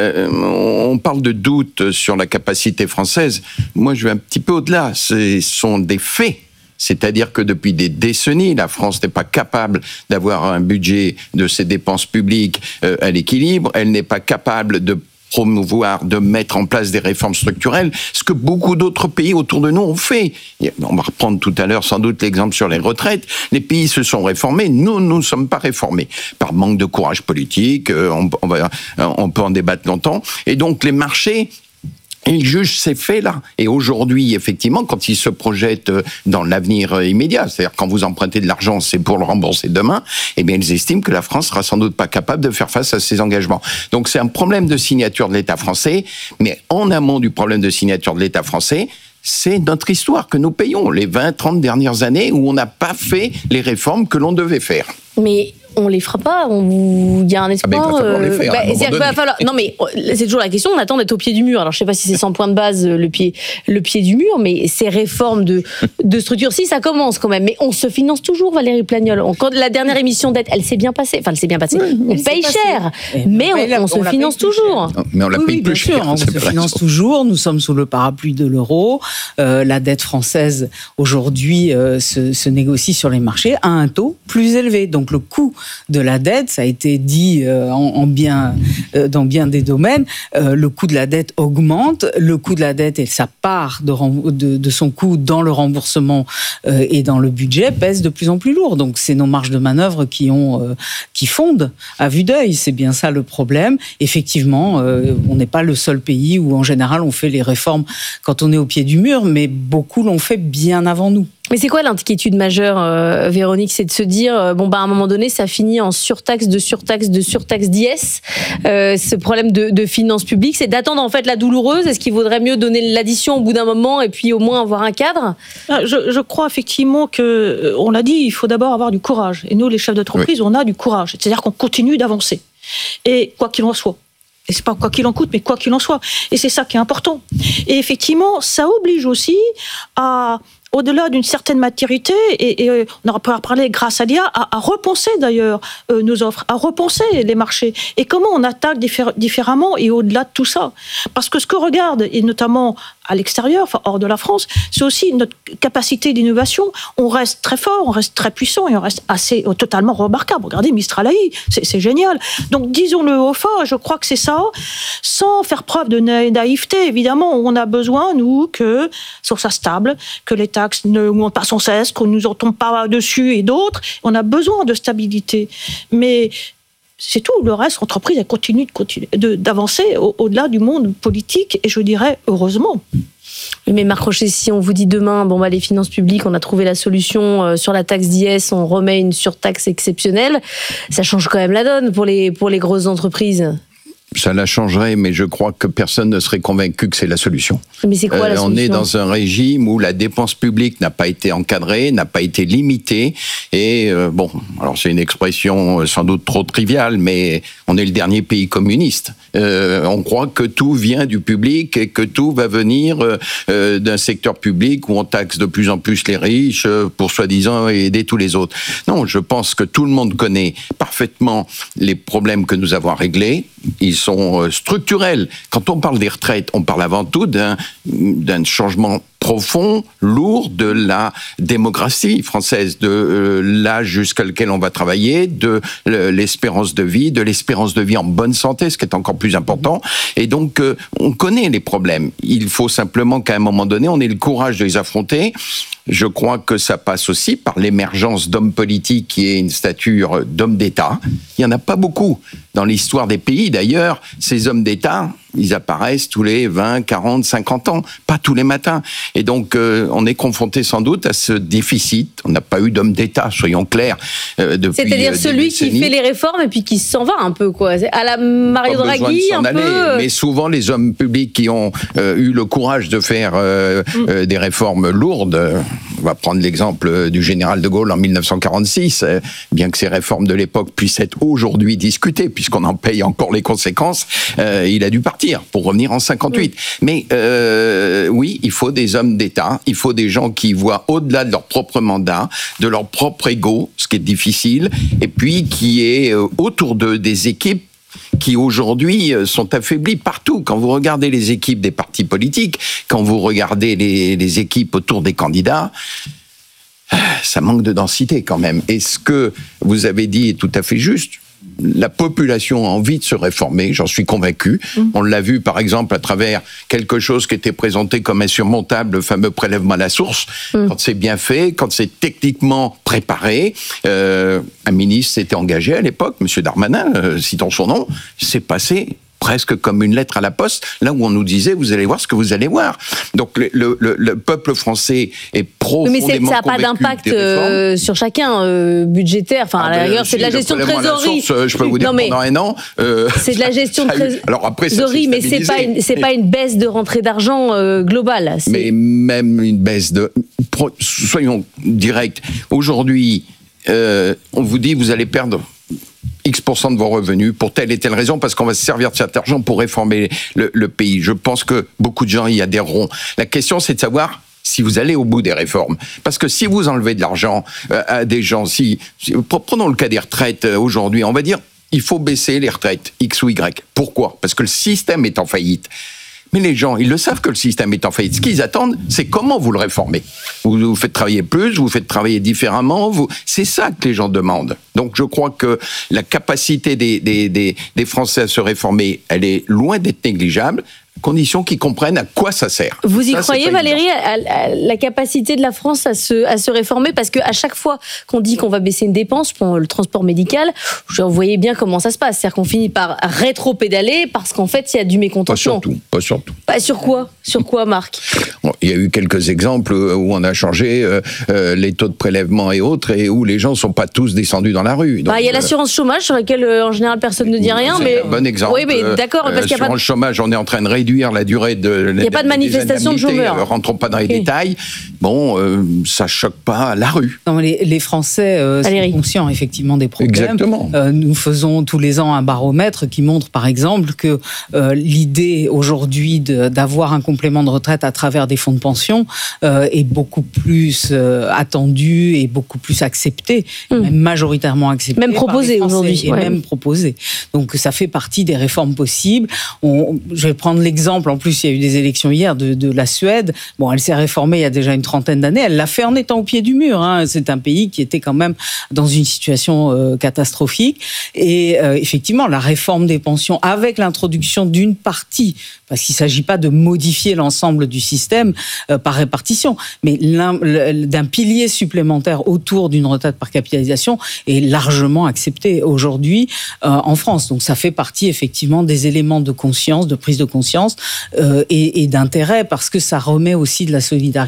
On parle de doutes sur la capacité française. Moi, je vais un petit peu au-delà. Ce sont des faits. C'est-à-dire que depuis des décennies, la France n'est pas capable d'avoir un budget de ses dépenses publiques à l'équilibre. Elle n'est pas capable de promouvoir, de mettre en place des réformes structurelles, ce que beaucoup d'autres pays autour de nous ont fait. On va reprendre tout à l'heure sans doute l'exemple sur les retraites. Les pays se sont réformés, nous ne sommes pas réformés. Par manque de courage politique, on peut en débattre longtemps. Et donc les marchés, ils jugent ces faits-là. Et aujourd'hui, effectivement, quand ils se projettent dans l'avenir immédiat, c'est-à-dire quand vous empruntez de l'argent, c'est pour le rembourser demain, eh bien, ils estiment que la France sera sans doute pas capable de faire face à ces engagements. Donc, c'est un problème de signature de l'État français, mais en amont du problème de signature de l'État français, c'est notre histoire que nous payons, les 20-30 dernières années où on n'a pas fait les réformes que l'on devait faire. Mais on les fera pas. Il y a un espoir. Non, mais c'est toujours la question. On attend d'être au pied du mur. Alors, je sais pas si c'est 100 points de base le pied du mur, mais ces réformes de structure, si ça commence quand même. Mais on se finance toujours, Valérie Plagnol. Quand la dernière émission d'aide, elle s'est bien passée. Enfin, elle s'est bien passée. Oui, on paye cher, mais on se finance toujours. Mais on la paye plus cher. On se finance toujours. Nous sommes sous le parapluie de l'euro. La dette française aujourd'hui se négocie sur les marchés à un taux plus élevé. Donc le coût de la dette, ça a été dit dans bien des domaines, le coût de la dette augmente, le coût de la dette et sa part de son coût dans le remboursement et dans le budget pèse de plus en plus lourd. Donc c'est nos marges de manœuvre qui fondent à vue d'œil. C'est bien ça le problème. Effectivement, on n'est pas le seul pays où en général on fait les réformes quand on est au pied du mur, mais beaucoup l'ont fait bien avant nous. Mais c'est quoi l'inquiétude majeure, Véronique? C'est de se dire, à un moment donné, ça finit en surtaxe d'IS. Ce problème de finances publiques, c'est d'attendre en fait la douloureuse. Est-ce qu'il vaudrait mieux donner l'addition au bout d'un moment et puis au moins avoir un cadre? Je crois effectivement que, on l'a dit, il faut d'abord avoir du courage. Et nous, les chefs d'entreprise, on a du courage. C'est-à-dire qu'on continue d'avancer. Et quoi qu'il en soit. Et c'est pas quoi qu'il en coûte, mais quoi qu'il en soit. Et c'est ça qui est important. Et effectivement, ça oblige aussi à, au-delà d'une certaine maturité, et on aura pu en parler grâce à l'IA, à repenser d'ailleurs nos offres, à repenser les marchés, et comment on attaque différemment et au-delà de tout ça. Parce que ce que regarde, et notamment à l'extérieur, enfin hors de la France, c'est aussi notre capacité d'innovation. On reste très fort, on reste très puissant et on reste totalement remarquable. Regardez Mistral AI, c'est génial. Donc disons-le haut fort, je crois que c'est ça, sans faire preuve de naïveté. Évidemment, on a besoin, nous, que ce soit stable, que les taxes ne montent pas sans cesse, qu'on ne nous en tombe pas dessus et d'autres. On a besoin de stabilité. Mais c'est tout. Le reste, l'entreprise, elle continue d'avancer au-delà du monde politique, et je dirais heureusement. Mais Marc Rochet, si on vous dit demain, les finances publiques, on a trouvé la solution sur la taxe d'IS, on remet une surtaxe exceptionnelle, ça change quand même la donne pour les grosses entreprises. Ça la changerait, mais je crois que personne ne serait convaincu que c'est la solution. Mais c'est quoi la solution ? On est dans un régime où la dépense publique n'a pas été encadrée, n'a pas été limitée. Et alors c'est une expression sans doute trop triviale, mais on est le dernier pays communiste. On croit que tout vient du public et que tout va venir d'un secteur public où on taxe de plus en plus les riches pour soi-disant aider tous les autres. Non, je pense que tout le monde connaît parfaitement les problèmes que nous avons à régler. Ils sont structurels. Quand on parle des retraites, on parle avant tout d'un changement profond, lourd de la démographie française, de l'âge jusqu'à lequel on va travailler, de l'espérance de vie en bonne santé, ce qui est encore plus important. Et donc, on connaît les problèmes. Il faut simplement qu'à un moment donné, on ait le courage de les affronter. Je crois que ça passe aussi par l'émergence d'hommes politiques qui aient une stature d'hommes d'État. Il n'y en a pas beaucoup dans l'histoire des pays. D'ailleurs, ces hommes d'État, ils apparaissent tous les 20, 40, 50 ans, pas tous les matins. Et donc, on est confronté sans doute à ce déficit. On n'a pas eu d'homme d'État, soyons clairs, depuis c'est-à-dire celui qui fait les réformes et puis qui s'en va un peu, quoi. À la Mario Draghi, un peu. Mais souvent, les hommes publics qui ont eu le courage de faire des réformes lourdes, on va prendre l'exemple du général de Gaulle en 1946, bien que ces réformes de l'époque puissent être aujourd'hui discutées, puisqu'on en paye encore les conséquences, il a dû partir pour revenir en 58. Mais oui, il faut des hommes d'État, il faut des gens qui voient au-delà de leur propre mandat, de leur propre ego, ce qui est difficile, et puis qui est autour d'eux des équipes qui aujourd'hui sont affaiblies partout. Quand vous regardez les équipes des partis politiques, quand vous regardez les équipes autour des candidats, ça manque de densité quand même. Et ce que vous avez dit est tout à fait juste. La population a envie de se réformer, j'en suis convaincu. On l'a vu par exemple à travers quelque chose qui était présenté comme insurmontable, le fameux prélèvement à la source. Quand c'est bien fait, quand c'est techniquement préparé, un ministre s'était engagé à l'époque, M. Darmanin, citons son nom, c'est passé presque comme une lettre à la poste, là où on nous disait, vous allez voir ce que vous allez voir. Donc le peuple français est profondément convaincu. Mais ça n'a pas d'impact sur chacun budgétaire. Enfin, à la rigueur, c'est de la gestion de trésorerie. Je peux vous dire pendant un an. C'est de la gestion de trésorerie, mais c'est pas une baisse de rentrée d'argent globale. Mais même une baisse de. Soyons directs. Aujourd'hui, on vous dit, vous allez perdre X% de vos revenus pour telle et telle raison, parce qu'on va se servir de cet argent pour réformer le pays. Je pense que beaucoup de gens y adhéreront. La question, c'est de savoir si vous allez au bout des réformes. Parce que si vous enlevez de l'argent à des gens, prenons le cas des retraites aujourd'hui, on va dire, il faut baisser les retraites, X ou Y. Pourquoi ? Parce que le système est en faillite. Mais les gens, ils le savent que le système est en faillite. Ce qu'ils attendent, c'est comment vous le réformez. Vous faites travailler plus, vous faites travailler différemment. C'est ça que les gens demandent. Donc je crois que la capacité des Français à se réformer, elle est loin d'être négligeable. Conditions qu'ils comprennent à quoi ça sert. Vous y croyez, Valérie, à la capacité de la France à se réformer ? Parce qu'à chaque fois qu'on dit qu'on va baisser une dépense pour le transport médical, vous voyez bien comment ça se passe. C'est-à-dire qu'on finit par rétro-pédaler parce qu'en fait, il y a du mécontentement. Pas surtout. Sur quoi ? Sur quoi, Marc ? Bon, il y a eu quelques exemples où on a changé les taux de prélèvement et autres, et où les gens ne sont pas tous descendus dans la rue. Donc, il y a l'assurance chômage, sur laquelle, en général, personne ne dit rien. C'est un bon exemple. Oui, mais d'accord, parce qu'il n'y a pas de chômage, on est en train de réduire la durée de... Il n'y a pas de manifestation de chômeurs. Rentrons pas dans les détails. Bon, ça choque pas la rue. Non, les Français sont conscients effectivement des problèmes. Exactement. Nous faisons tous les ans un baromètre qui montre par exemple que l'idée aujourd'hui d'avoir un complément de retraite à travers des fonds de pension est beaucoup plus attendue et beaucoup plus acceptée, même majoritairement acceptée. Même proposée aujourd'hui. Même proposée. Donc ça fait partie des réformes possibles. Je vais prendre l'exemple, en plus il y a eu des élections hier de la Suède. Bon, elle s'est réformée il y a déjà une trentaine d'années, elle l'a fait en étant au pied du mur. C'est un pays qui était quand même dans une situation catastrophique. Et effectivement, la réforme des pensions avec l'introduction d'une partie, parce qu'il ne s'agit pas de modifier l'ensemble du système par répartition, mais d'un pilier supplémentaire autour d'une retraite par capitalisation est largement accepté aujourd'hui en France. Donc ça fait partie effectivement des éléments de conscience, de prise de conscience et d'intérêt, parce que ça remet aussi de la solidarité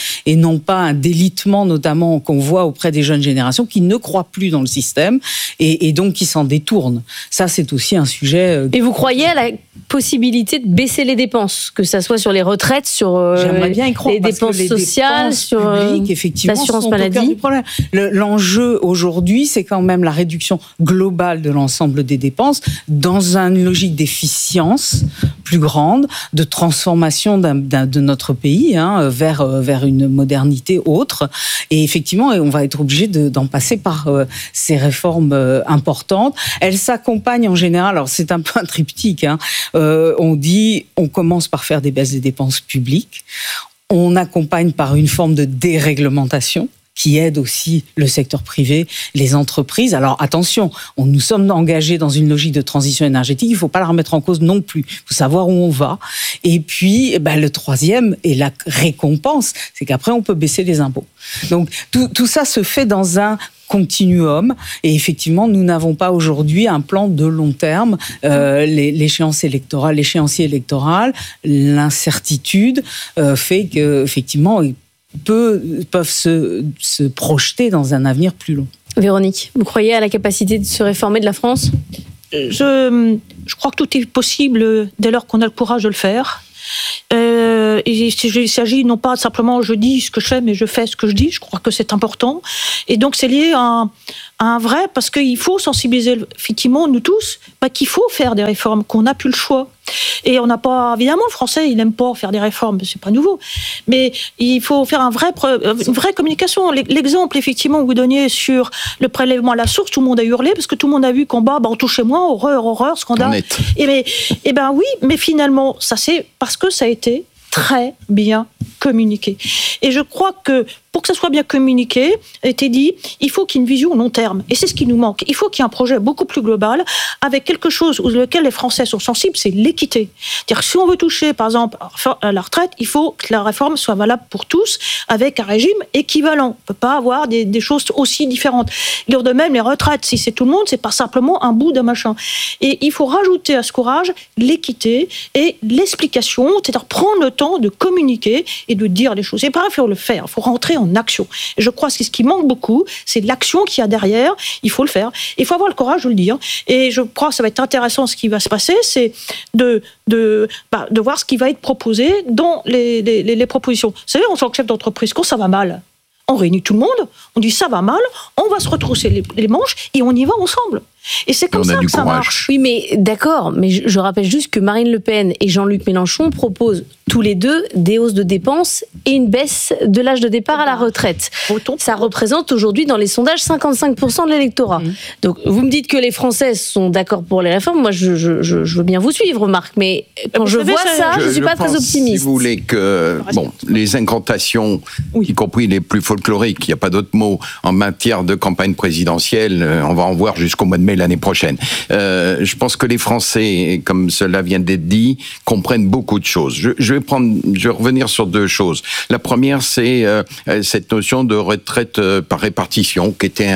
et non pas un délitement notamment qu'on voit auprès des jeunes générations qui ne croient plus dans le système et donc qui s'en détournent. Ça, c'est aussi un sujet... Et vous croyez à la possibilité de baisser les dépenses, que ça soit sur les retraites, sur J'aimerais bien y croire, les dépenses sociales, sur l'assurance maladie. L'enjeu aujourd'hui, c'est quand même la réduction globale de l'ensemble des dépenses dans une logique d'efficience plus grande, de transformation de notre pays vers une modernité autre. Et effectivement, on va être obligé d'en passer par ces réformes importantes. Elles s'accompagnent en général, alors c'est un peu un triptyque, on dit on commence par faire des baisses des dépenses publiques, on accompagne par une forme de déréglementation qui aide aussi le secteur privé, les entreprises. Alors attention, nous sommes engagés dans une logique de transition énergétique, il ne faut pas la remettre en cause non plus, il faut savoir où on va. Et puis le troisième, et la récompense, c'est qu'après on peut baisser les impôts. Donc tout ça se fait dans un continuum, et effectivement nous n'avons pas aujourd'hui un plan de long terme. L'échéancier électoral, l'incertitude fait que effectivement peuvent se projeter dans un avenir plus long. Véronique, vous croyez à la capacité de se réformer de la France ? Je crois que tout est possible dès lors qu'on a le courage de le faire. Il s'agit non pas simplement je dis ce que je fais, mais je fais ce que je dis. Je crois que c'est important. Et donc c'est lié à un vrai, parce qu'il faut sensibiliser effectivement nous tous qu'il faut faire des réformes, qu'on n'a plus le choix. Et on n'a pas, évidemment, le Français, il n'aime pas faire des réformes, c'est pas nouveau. Mais il faut faire une vraie communication. L'exemple, effectivement, que vous donniez sur le prélèvement à la source, tout le monde a hurlé parce que tout le monde a vu qu'en bas, on touchait moins, horreur, scandale. Et ben oui, mais finalement, ça c'est parce que ça a été très bien communiqué. Et je crois que pour que ça soit bien communiqué, a été dit, il faut qu'il y ait une vision long terme. Et c'est ce qui nous manque. Il faut qu'il y ait un projet beaucoup plus global, avec quelque chose auquel les Français sont sensibles, c'est l'équité. C'est-à-dire, si on veut toucher, par exemple, à la retraite, il faut que la réforme soit valable pour tous, avec un régime équivalent. On ne peut pas avoir des choses aussi différentes. De même, les retraites, si c'est tout le monde, c'est pas simplement un bout d'un machin. Et il faut rajouter à ce courage l'équité et l'explication, c'est-à-dire prendre le temps de communiquer et de dire les choses. Et pareil, il faut le faire, il faut rentrer en action. Et je crois que c'est ce qui manque beaucoup, c'est l'action qu'il y a derrière, il faut le faire. Il faut avoir le courage de le dire. Et je crois que ça va être intéressant ce qui va se passer, c'est de voir ce qui va être proposé dans les propositions. Vous savez, en tant que chef d'entreprise, quand ça va mal, on réunit tout le monde, on dit ça va mal, on va se retrousser les manches et on y va ensemble. Et c'est comme ça que ça marche. Oui, mais d'accord, mais je rappelle juste que Marine Le Pen et Jean-Luc Mélenchon proposent tous les deux des hausses de dépenses et une baisse de l'âge de départ à la retraite. Ça représente aujourd'hui dans les sondages 55% de l'électorat. Donc vous me dites que les Français sont d'accord pour les réformes, moi je veux bien vous suivre, Marc, mais quand je vois ça, je ne suis pas très optimiste. Si vous voulez que les incantations, y compris les plus folkloriques, il n'y a pas d'autre mot, en matière de campagne présidentielle, on va en voir jusqu'au mois de mai l'année prochaine. Je pense que les Français, comme cela vient d'être dit, comprennent beaucoup de choses. Je vais revenir sur deux choses. La première, c'est cette notion de retraite par répartition, qui était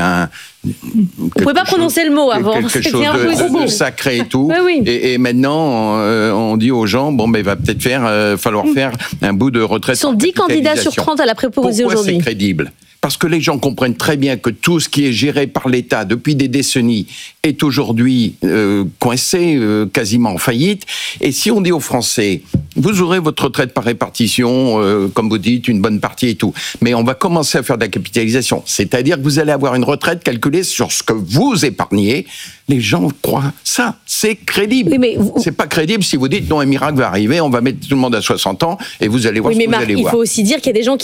vous ne pouvez pas prononcer le mot avant. Quelque chose de sacré et tout. Oui. Et maintenant, on dit aux gens, il va peut-être falloir faire un bout de retraite. Ils sont 10 candidats sur 30 à la préposer aujourd'hui. Pourquoi c'est crédible ? Parce que les gens comprennent très bien que tout ce qui est géré par l'État depuis des décennies est aujourd'hui coincé, quasiment en faillite. Et si on dit aux Français, vous aurez votre retraite par répartition, comme vous dites, une bonne partie et tout, mais on va commencer à faire de la capitalisation, c'est-à-dire que vous allez avoir une retraite calculée sur ce que vous épargnez, les gens croient ça, c'est crédible. Oui, c'est pas crédible si vous dites non, un miracle va arriver, on va mettre tout le monde à 60 ans et vous allez voir ce que vous allez voir. Il faut aussi dire qu'il y a des gens qui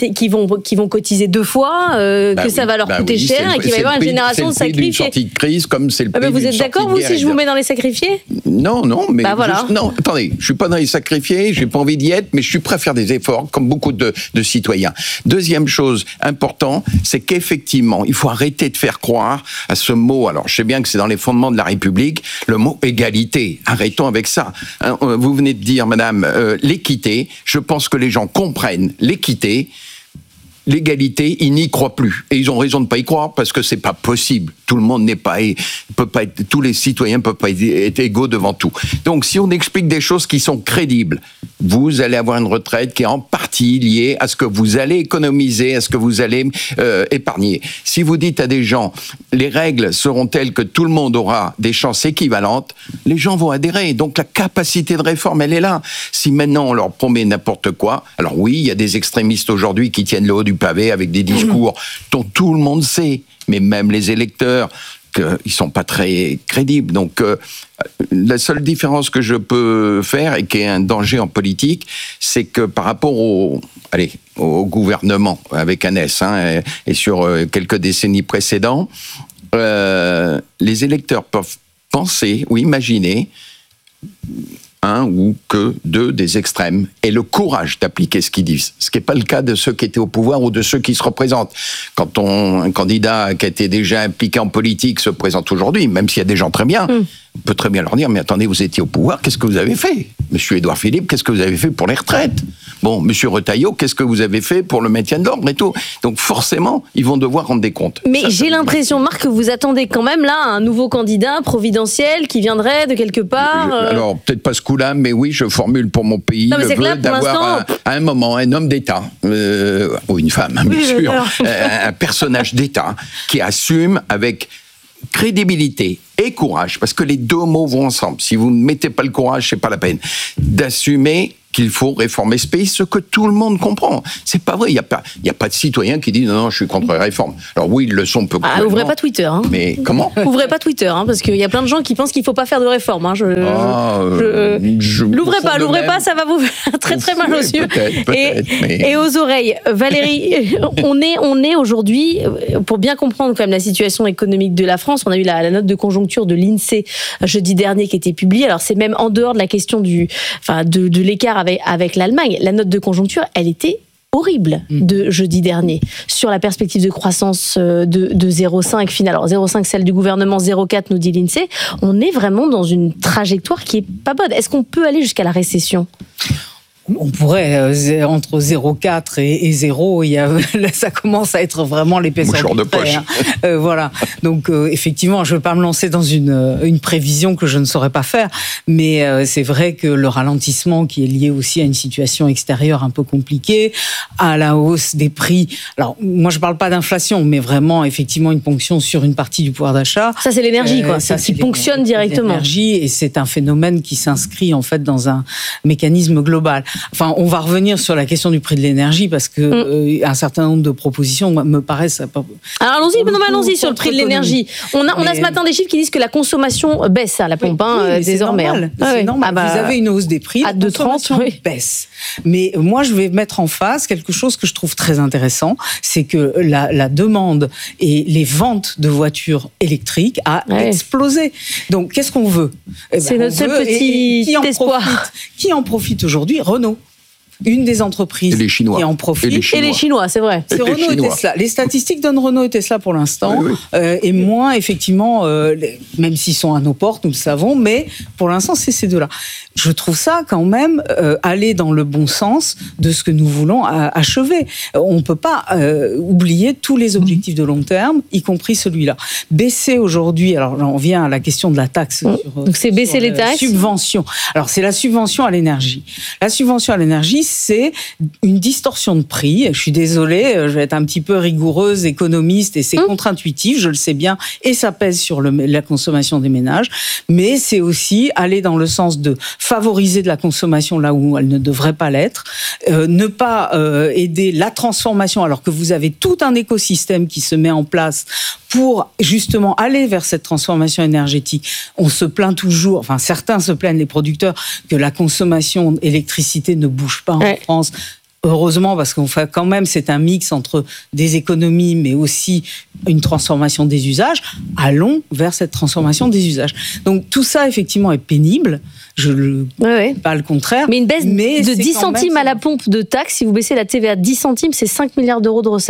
vont cotiser 2 fois, que ça va leur coûter cher et qu'il va y avoir une génération de sacrifiés. C'est le prix d'une sortie de crise comme c'est le prix d'une sortie de guerre. Vous êtes d'accord, vous, si je vous mets dans les sacrifiés ? Non, mais... voilà. Non, attendez, je suis pas dans les sacrifiés, j'ai pas envie d'y être, mais je suis prêt à faire des efforts, comme beaucoup de citoyens. Deuxième chose importante, c'est qu'effectivement, il faut arrêter de faire croire à ce mot, alors je sais bien que c'est dans les fondements de la République, le mot égalité. Arrêtons avec ça. Vous venez de dire, madame, l'équité. Je pense que les gens comprennent l'équité. l'égalité, ils n'y croient plus. Et ils ont raison de ne pas y croire parce que c'est pas possible. Tout le monde tous les citoyens ne peuvent pas être égaux devant tout. Donc, si on explique des choses qui sont crédibles, vous allez avoir une retraite qui est en partie liée à ce que vous allez économiser, à ce que vous allez épargner. Si vous dites à des gens, les règles seront telles que tout le monde aura des chances équivalentes, les gens vont adhérer. Donc, la capacité de réforme, elle est là. Si maintenant on leur promet n'importe quoi, alors oui, il y a des extrémistes aujourd'hui qui tiennent le haut du pavé avec des discours dont tout le monde sait, mais même les électeurs, qu'ils sont pas très crédibles. Donc, la seule différence que je peux faire, et qui est un danger en politique, c'est que par rapport au gouvernement, avec un S, et sur quelques décennies précédentes, les électeurs peuvent penser ou imaginer un ou que deux des extrêmes et le courage d'appliquer ce qu'ils disent. Ce qui n'est pas le cas de ceux qui étaient au pouvoir ou de ceux qui se représentent. Quand un candidat qui a été déjà impliqué en politique se présente aujourd'hui, même s'il y a des gens très bien, on peut très bien leur dire, mais attendez, vous étiez au pouvoir, qu'est-ce que vous avez fait ? Monsieur Édouard Philippe, qu'est-ce que vous avez fait pour les retraites ? Bon, monsieur Retailleau, qu'est-ce que vous avez fait pour le maintien de l'ordre et tout ? Donc forcément, ils vont devoir rendre des comptes. Mais j'ai l'impression, Marc, que vous attendez quand même là un nouveau candidat providentiel qui viendrait de quelque part. Alors, peut-être pas ce coup-là, mais oui, je formule pour mon pays le vœu d'avoir à un moment un homme d'État, ou une femme, bien sûr, un personnage d'État qui assume avec crédibilité et courage, parce que les deux mots vont ensemble. Si vous ne mettez pas le courage, c'est pas la peine d'assumer qu'il faut réformer ce pays, ce que tout le monde comprend. C'est pas vrai, il y a pas de citoyen qui dit non, je suis contre la réforme. Alors oui, ils le sont peu. Ouvrez pas Twitter. Mais comment ? Ouvrez pas Twitter, parce qu'il y a plein de gens qui pensent qu'il faut pas faire de réforme. L'ouvrez pas, ça va vous faire très très mal aux yeux et aux oreilles. Valérie, on est aujourd'hui, pour bien comprendre quand même la situation économique de la France, on a eu la note de conjoncture de l'INSEE jeudi dernier qui était publiée. Alors c'est même en dehors de la question de l'écart avec l'Allemagne. La note de conjoncture, elle était horrible de jeudi dernier sur la perspective de croissance de 0,5 finalement. Alors 0,5 celle du gouvernement, 0,4 nous dit l'INSEE. On est vraiment dans une trajectoire qui est pas bonne. Est-ce qu'on peut aller jusqu'à la récession ? On pourrait, entre 0,4 et 0, ça commence à être vraiment l'épaisseur du trait. Voilà. Donc, effectivement, je ne veux pas me lancer dans une prévision que je ne saurais pas faire, mais c'est vrai que le ralentissement qui est lié aussi à une situation extérieure un peu compliquée, à la hausse des prix. Alors, moi, je ne parle pas d'inflation, mais vraiment, effectivement, une ponction sur une partie du pouvoir d'achat. Ça, c'est l'énergie, quoi. Ça, qui ponctionne directement. L'énergie, et c'est un phénomène qui s'inscrit, en fait, dans un mécanisme global. Enfin, on va revenir sur la question du prix de l'énergie parce que un certain nombre de propositions me paraissent. Alors allons-y sur le prix de l'énergie. On a ce matin des chiffres qui disent que la consommation baisse à la pompe désormais. C'est normal. Vous avez une hausse des prix, à 2,30 baisse. Mais moi, je vais mettre en face quelque chose que je trouve très intéressant, c'est que la demande et les ventes de voitures électriques a explosé. Donc, qu'est-ce qu'on veut ? C'est notre seul petit espoir. Qui en profite aujourd'hui ? Renault. Une des entreprises qui en profite. Et les Chinois, c'est vrai. C'est Renault et Tesla. Les statistiques donnent Renault et Tesla pour l'instant, et moins, effectivement, même s'ils sont à nos portes, nous le savons, mais pour l'instant, c'est ces deux-là. Je trouve ça quand même aller dans le bon sens de ce que nous voulons achever. On ne peut pas oublier tous les objectifs de long terme, y compris celui-là. Baisser aujourd'hui, alors on vient à la question de la taxe. Donc c'est baisser les taxes. Subvention. Alors c'est la subvention à l'énergie. La subvention à l'énergie, c'est une distorsion de prix. Je suis désolée, je vais être un petit peu rigoureuse, économiste, et c'est contre-intuitif, je le sais bien, et ça pèse sur la consommation des ménages. Mais c'est aussi aller dans le sens de favoriser de la consommation là où elle ne devrait pas l'être, ne pas aider la transformation alors que vous avez tout un écosystème qui se met en place pour justement aller vers cette transformation énergétique. On se plaint toujours, enfin certains se plaignent, les producteurs, que la consommation d'électricité ne bouge pas en France. Heureusement, parce qu'on fait quand même, c'est un mix entre des économies, mais aussi une transformation des usages. Allons vers cette transformation des usages. Donc tout ça, effectivement, est pénible. Je ne pas le contraire. Mais une baisse de 10 centimes à la pompe de taxes, si vous baissez la TVA de 10 centimes, c'est 5 milliards d'euros de recettes.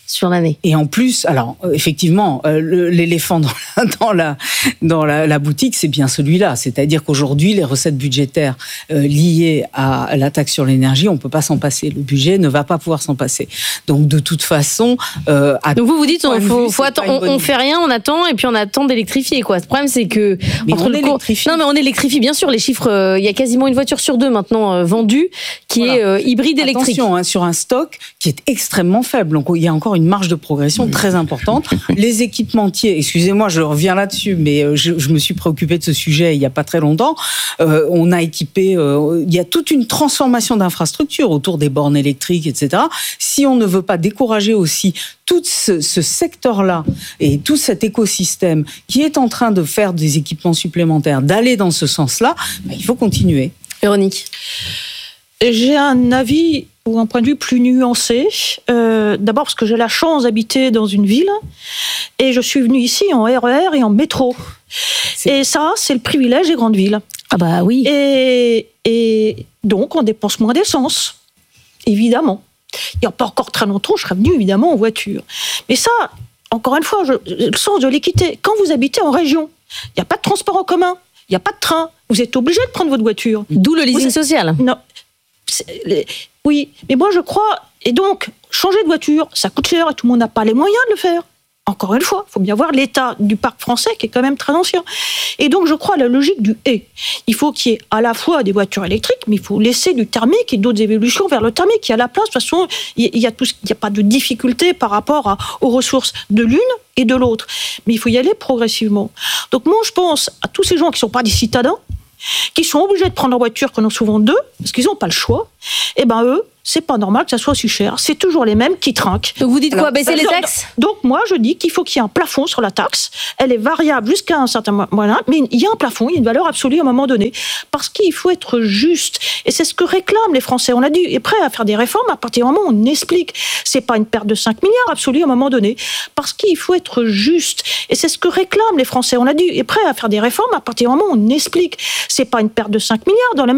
sur l'année. Et en plus, alors effectivement, l'éléphant dans la boutique, c'est bien celui-là. C'est-à-dire qu'aujourd'hui, les recettes budgétaires liées à la taxe sur l'énergie, on peut pas s'en passer. Le budget ne va pas pouvoir s'en passer. Donc de toute façon, donc vous dites, on fait rien, on attend et puis on attend d'électrifier quoi. Le problème c'est que on électrifie bien sûr. Les chiffres, il y a quasiment une voiture sur 2 maintenant vendue qui est hybride électrique. Attention, sur un stock qui est extrêmement faible. Donc il y a encore une marge de progression très importante. Les équipementiers, excusez-moi, je reviens là-dessus, mais je me suis préoccupé de ce sujet il y a pas très longtemps. On a équipé, il y a toute une transformation d'infrastructures autour des bornes électriques, etc. Si on ne veut pas décourager aussi tout ce secteur-là et tout cet écosystème qui est en train de faire des équipements supplémentaires, d'aller dans ce sens-là, il faut continuer. Véronique ? J'ai un avis ou un point de vue plus nuancé. D'abord parce que j'ai la chance d'habiter dans une ville et je suis venue ici en RER et en métro. Et ça, c'est le privilège des grandes villes. Ah bah oui. Et donc, on dépense moins d'essence, évidemment. Il n'y a pas encore très longtemps, je serais venue évidemment en voiture. Mais ça, encore une fois, le sens de l'équité. Quand vous habitez en région, il n'y a pas de transport en commun, il n'y a pas de train. Vous êtes obligé de prendre votre voiture. D'où le leasing social. Non. Oui, mais moi je crois... Et donc, changer de voiture, ça coûte cher et tout le monde n'a pas les moyens de le faire. Encore une fois, il faut bien voir l'état du parc français qui est quand même très ancien. Et donc, je crois à la logique du « et ». Il faut qu'il y ait à la fois des voitures électriques, mais il faut laisser du thermique et d'autres évolutions vers le thermique. Il y a la place, de toute façon, il n'y a pas de difficulté par rapport aux ressources de l'une et de l'autre. Mais il faut y aller progressivement. Donc moi, je pense à tous ces gens qui ne sont pas des citadins, qui sont obligés de prendre leur voiture, qu'on en souvent 2, parce qu'ils n'ont pas le choix, et ben eux, c'est pas normal que ça soit aussi cher. C'est toujours les mêmes qui trinquent. Donc vous dites quoi, baisser les taxes ? Donc moi, je dis qu'il faut qu'il y ait un plafond sur la taxe. Elle est variable jusqu'à un certain moyen, mais il y a un plafond, il y a une valeur absolue à un moment donné. Parce qu'il faut être juste. Et c'est ce que réclament les Français. On a dit, est prêt à faire des réformes à partir du moment où on explique. C'est pas une perte de 5 milliards absolue à un moment donné. Parce qu'il faut être juste. Et c'est ce que réclament les Français. On a dit, est prêt à faire des réformes à partir du moment où on explique. C'est pas une perte de 5 milliards dans la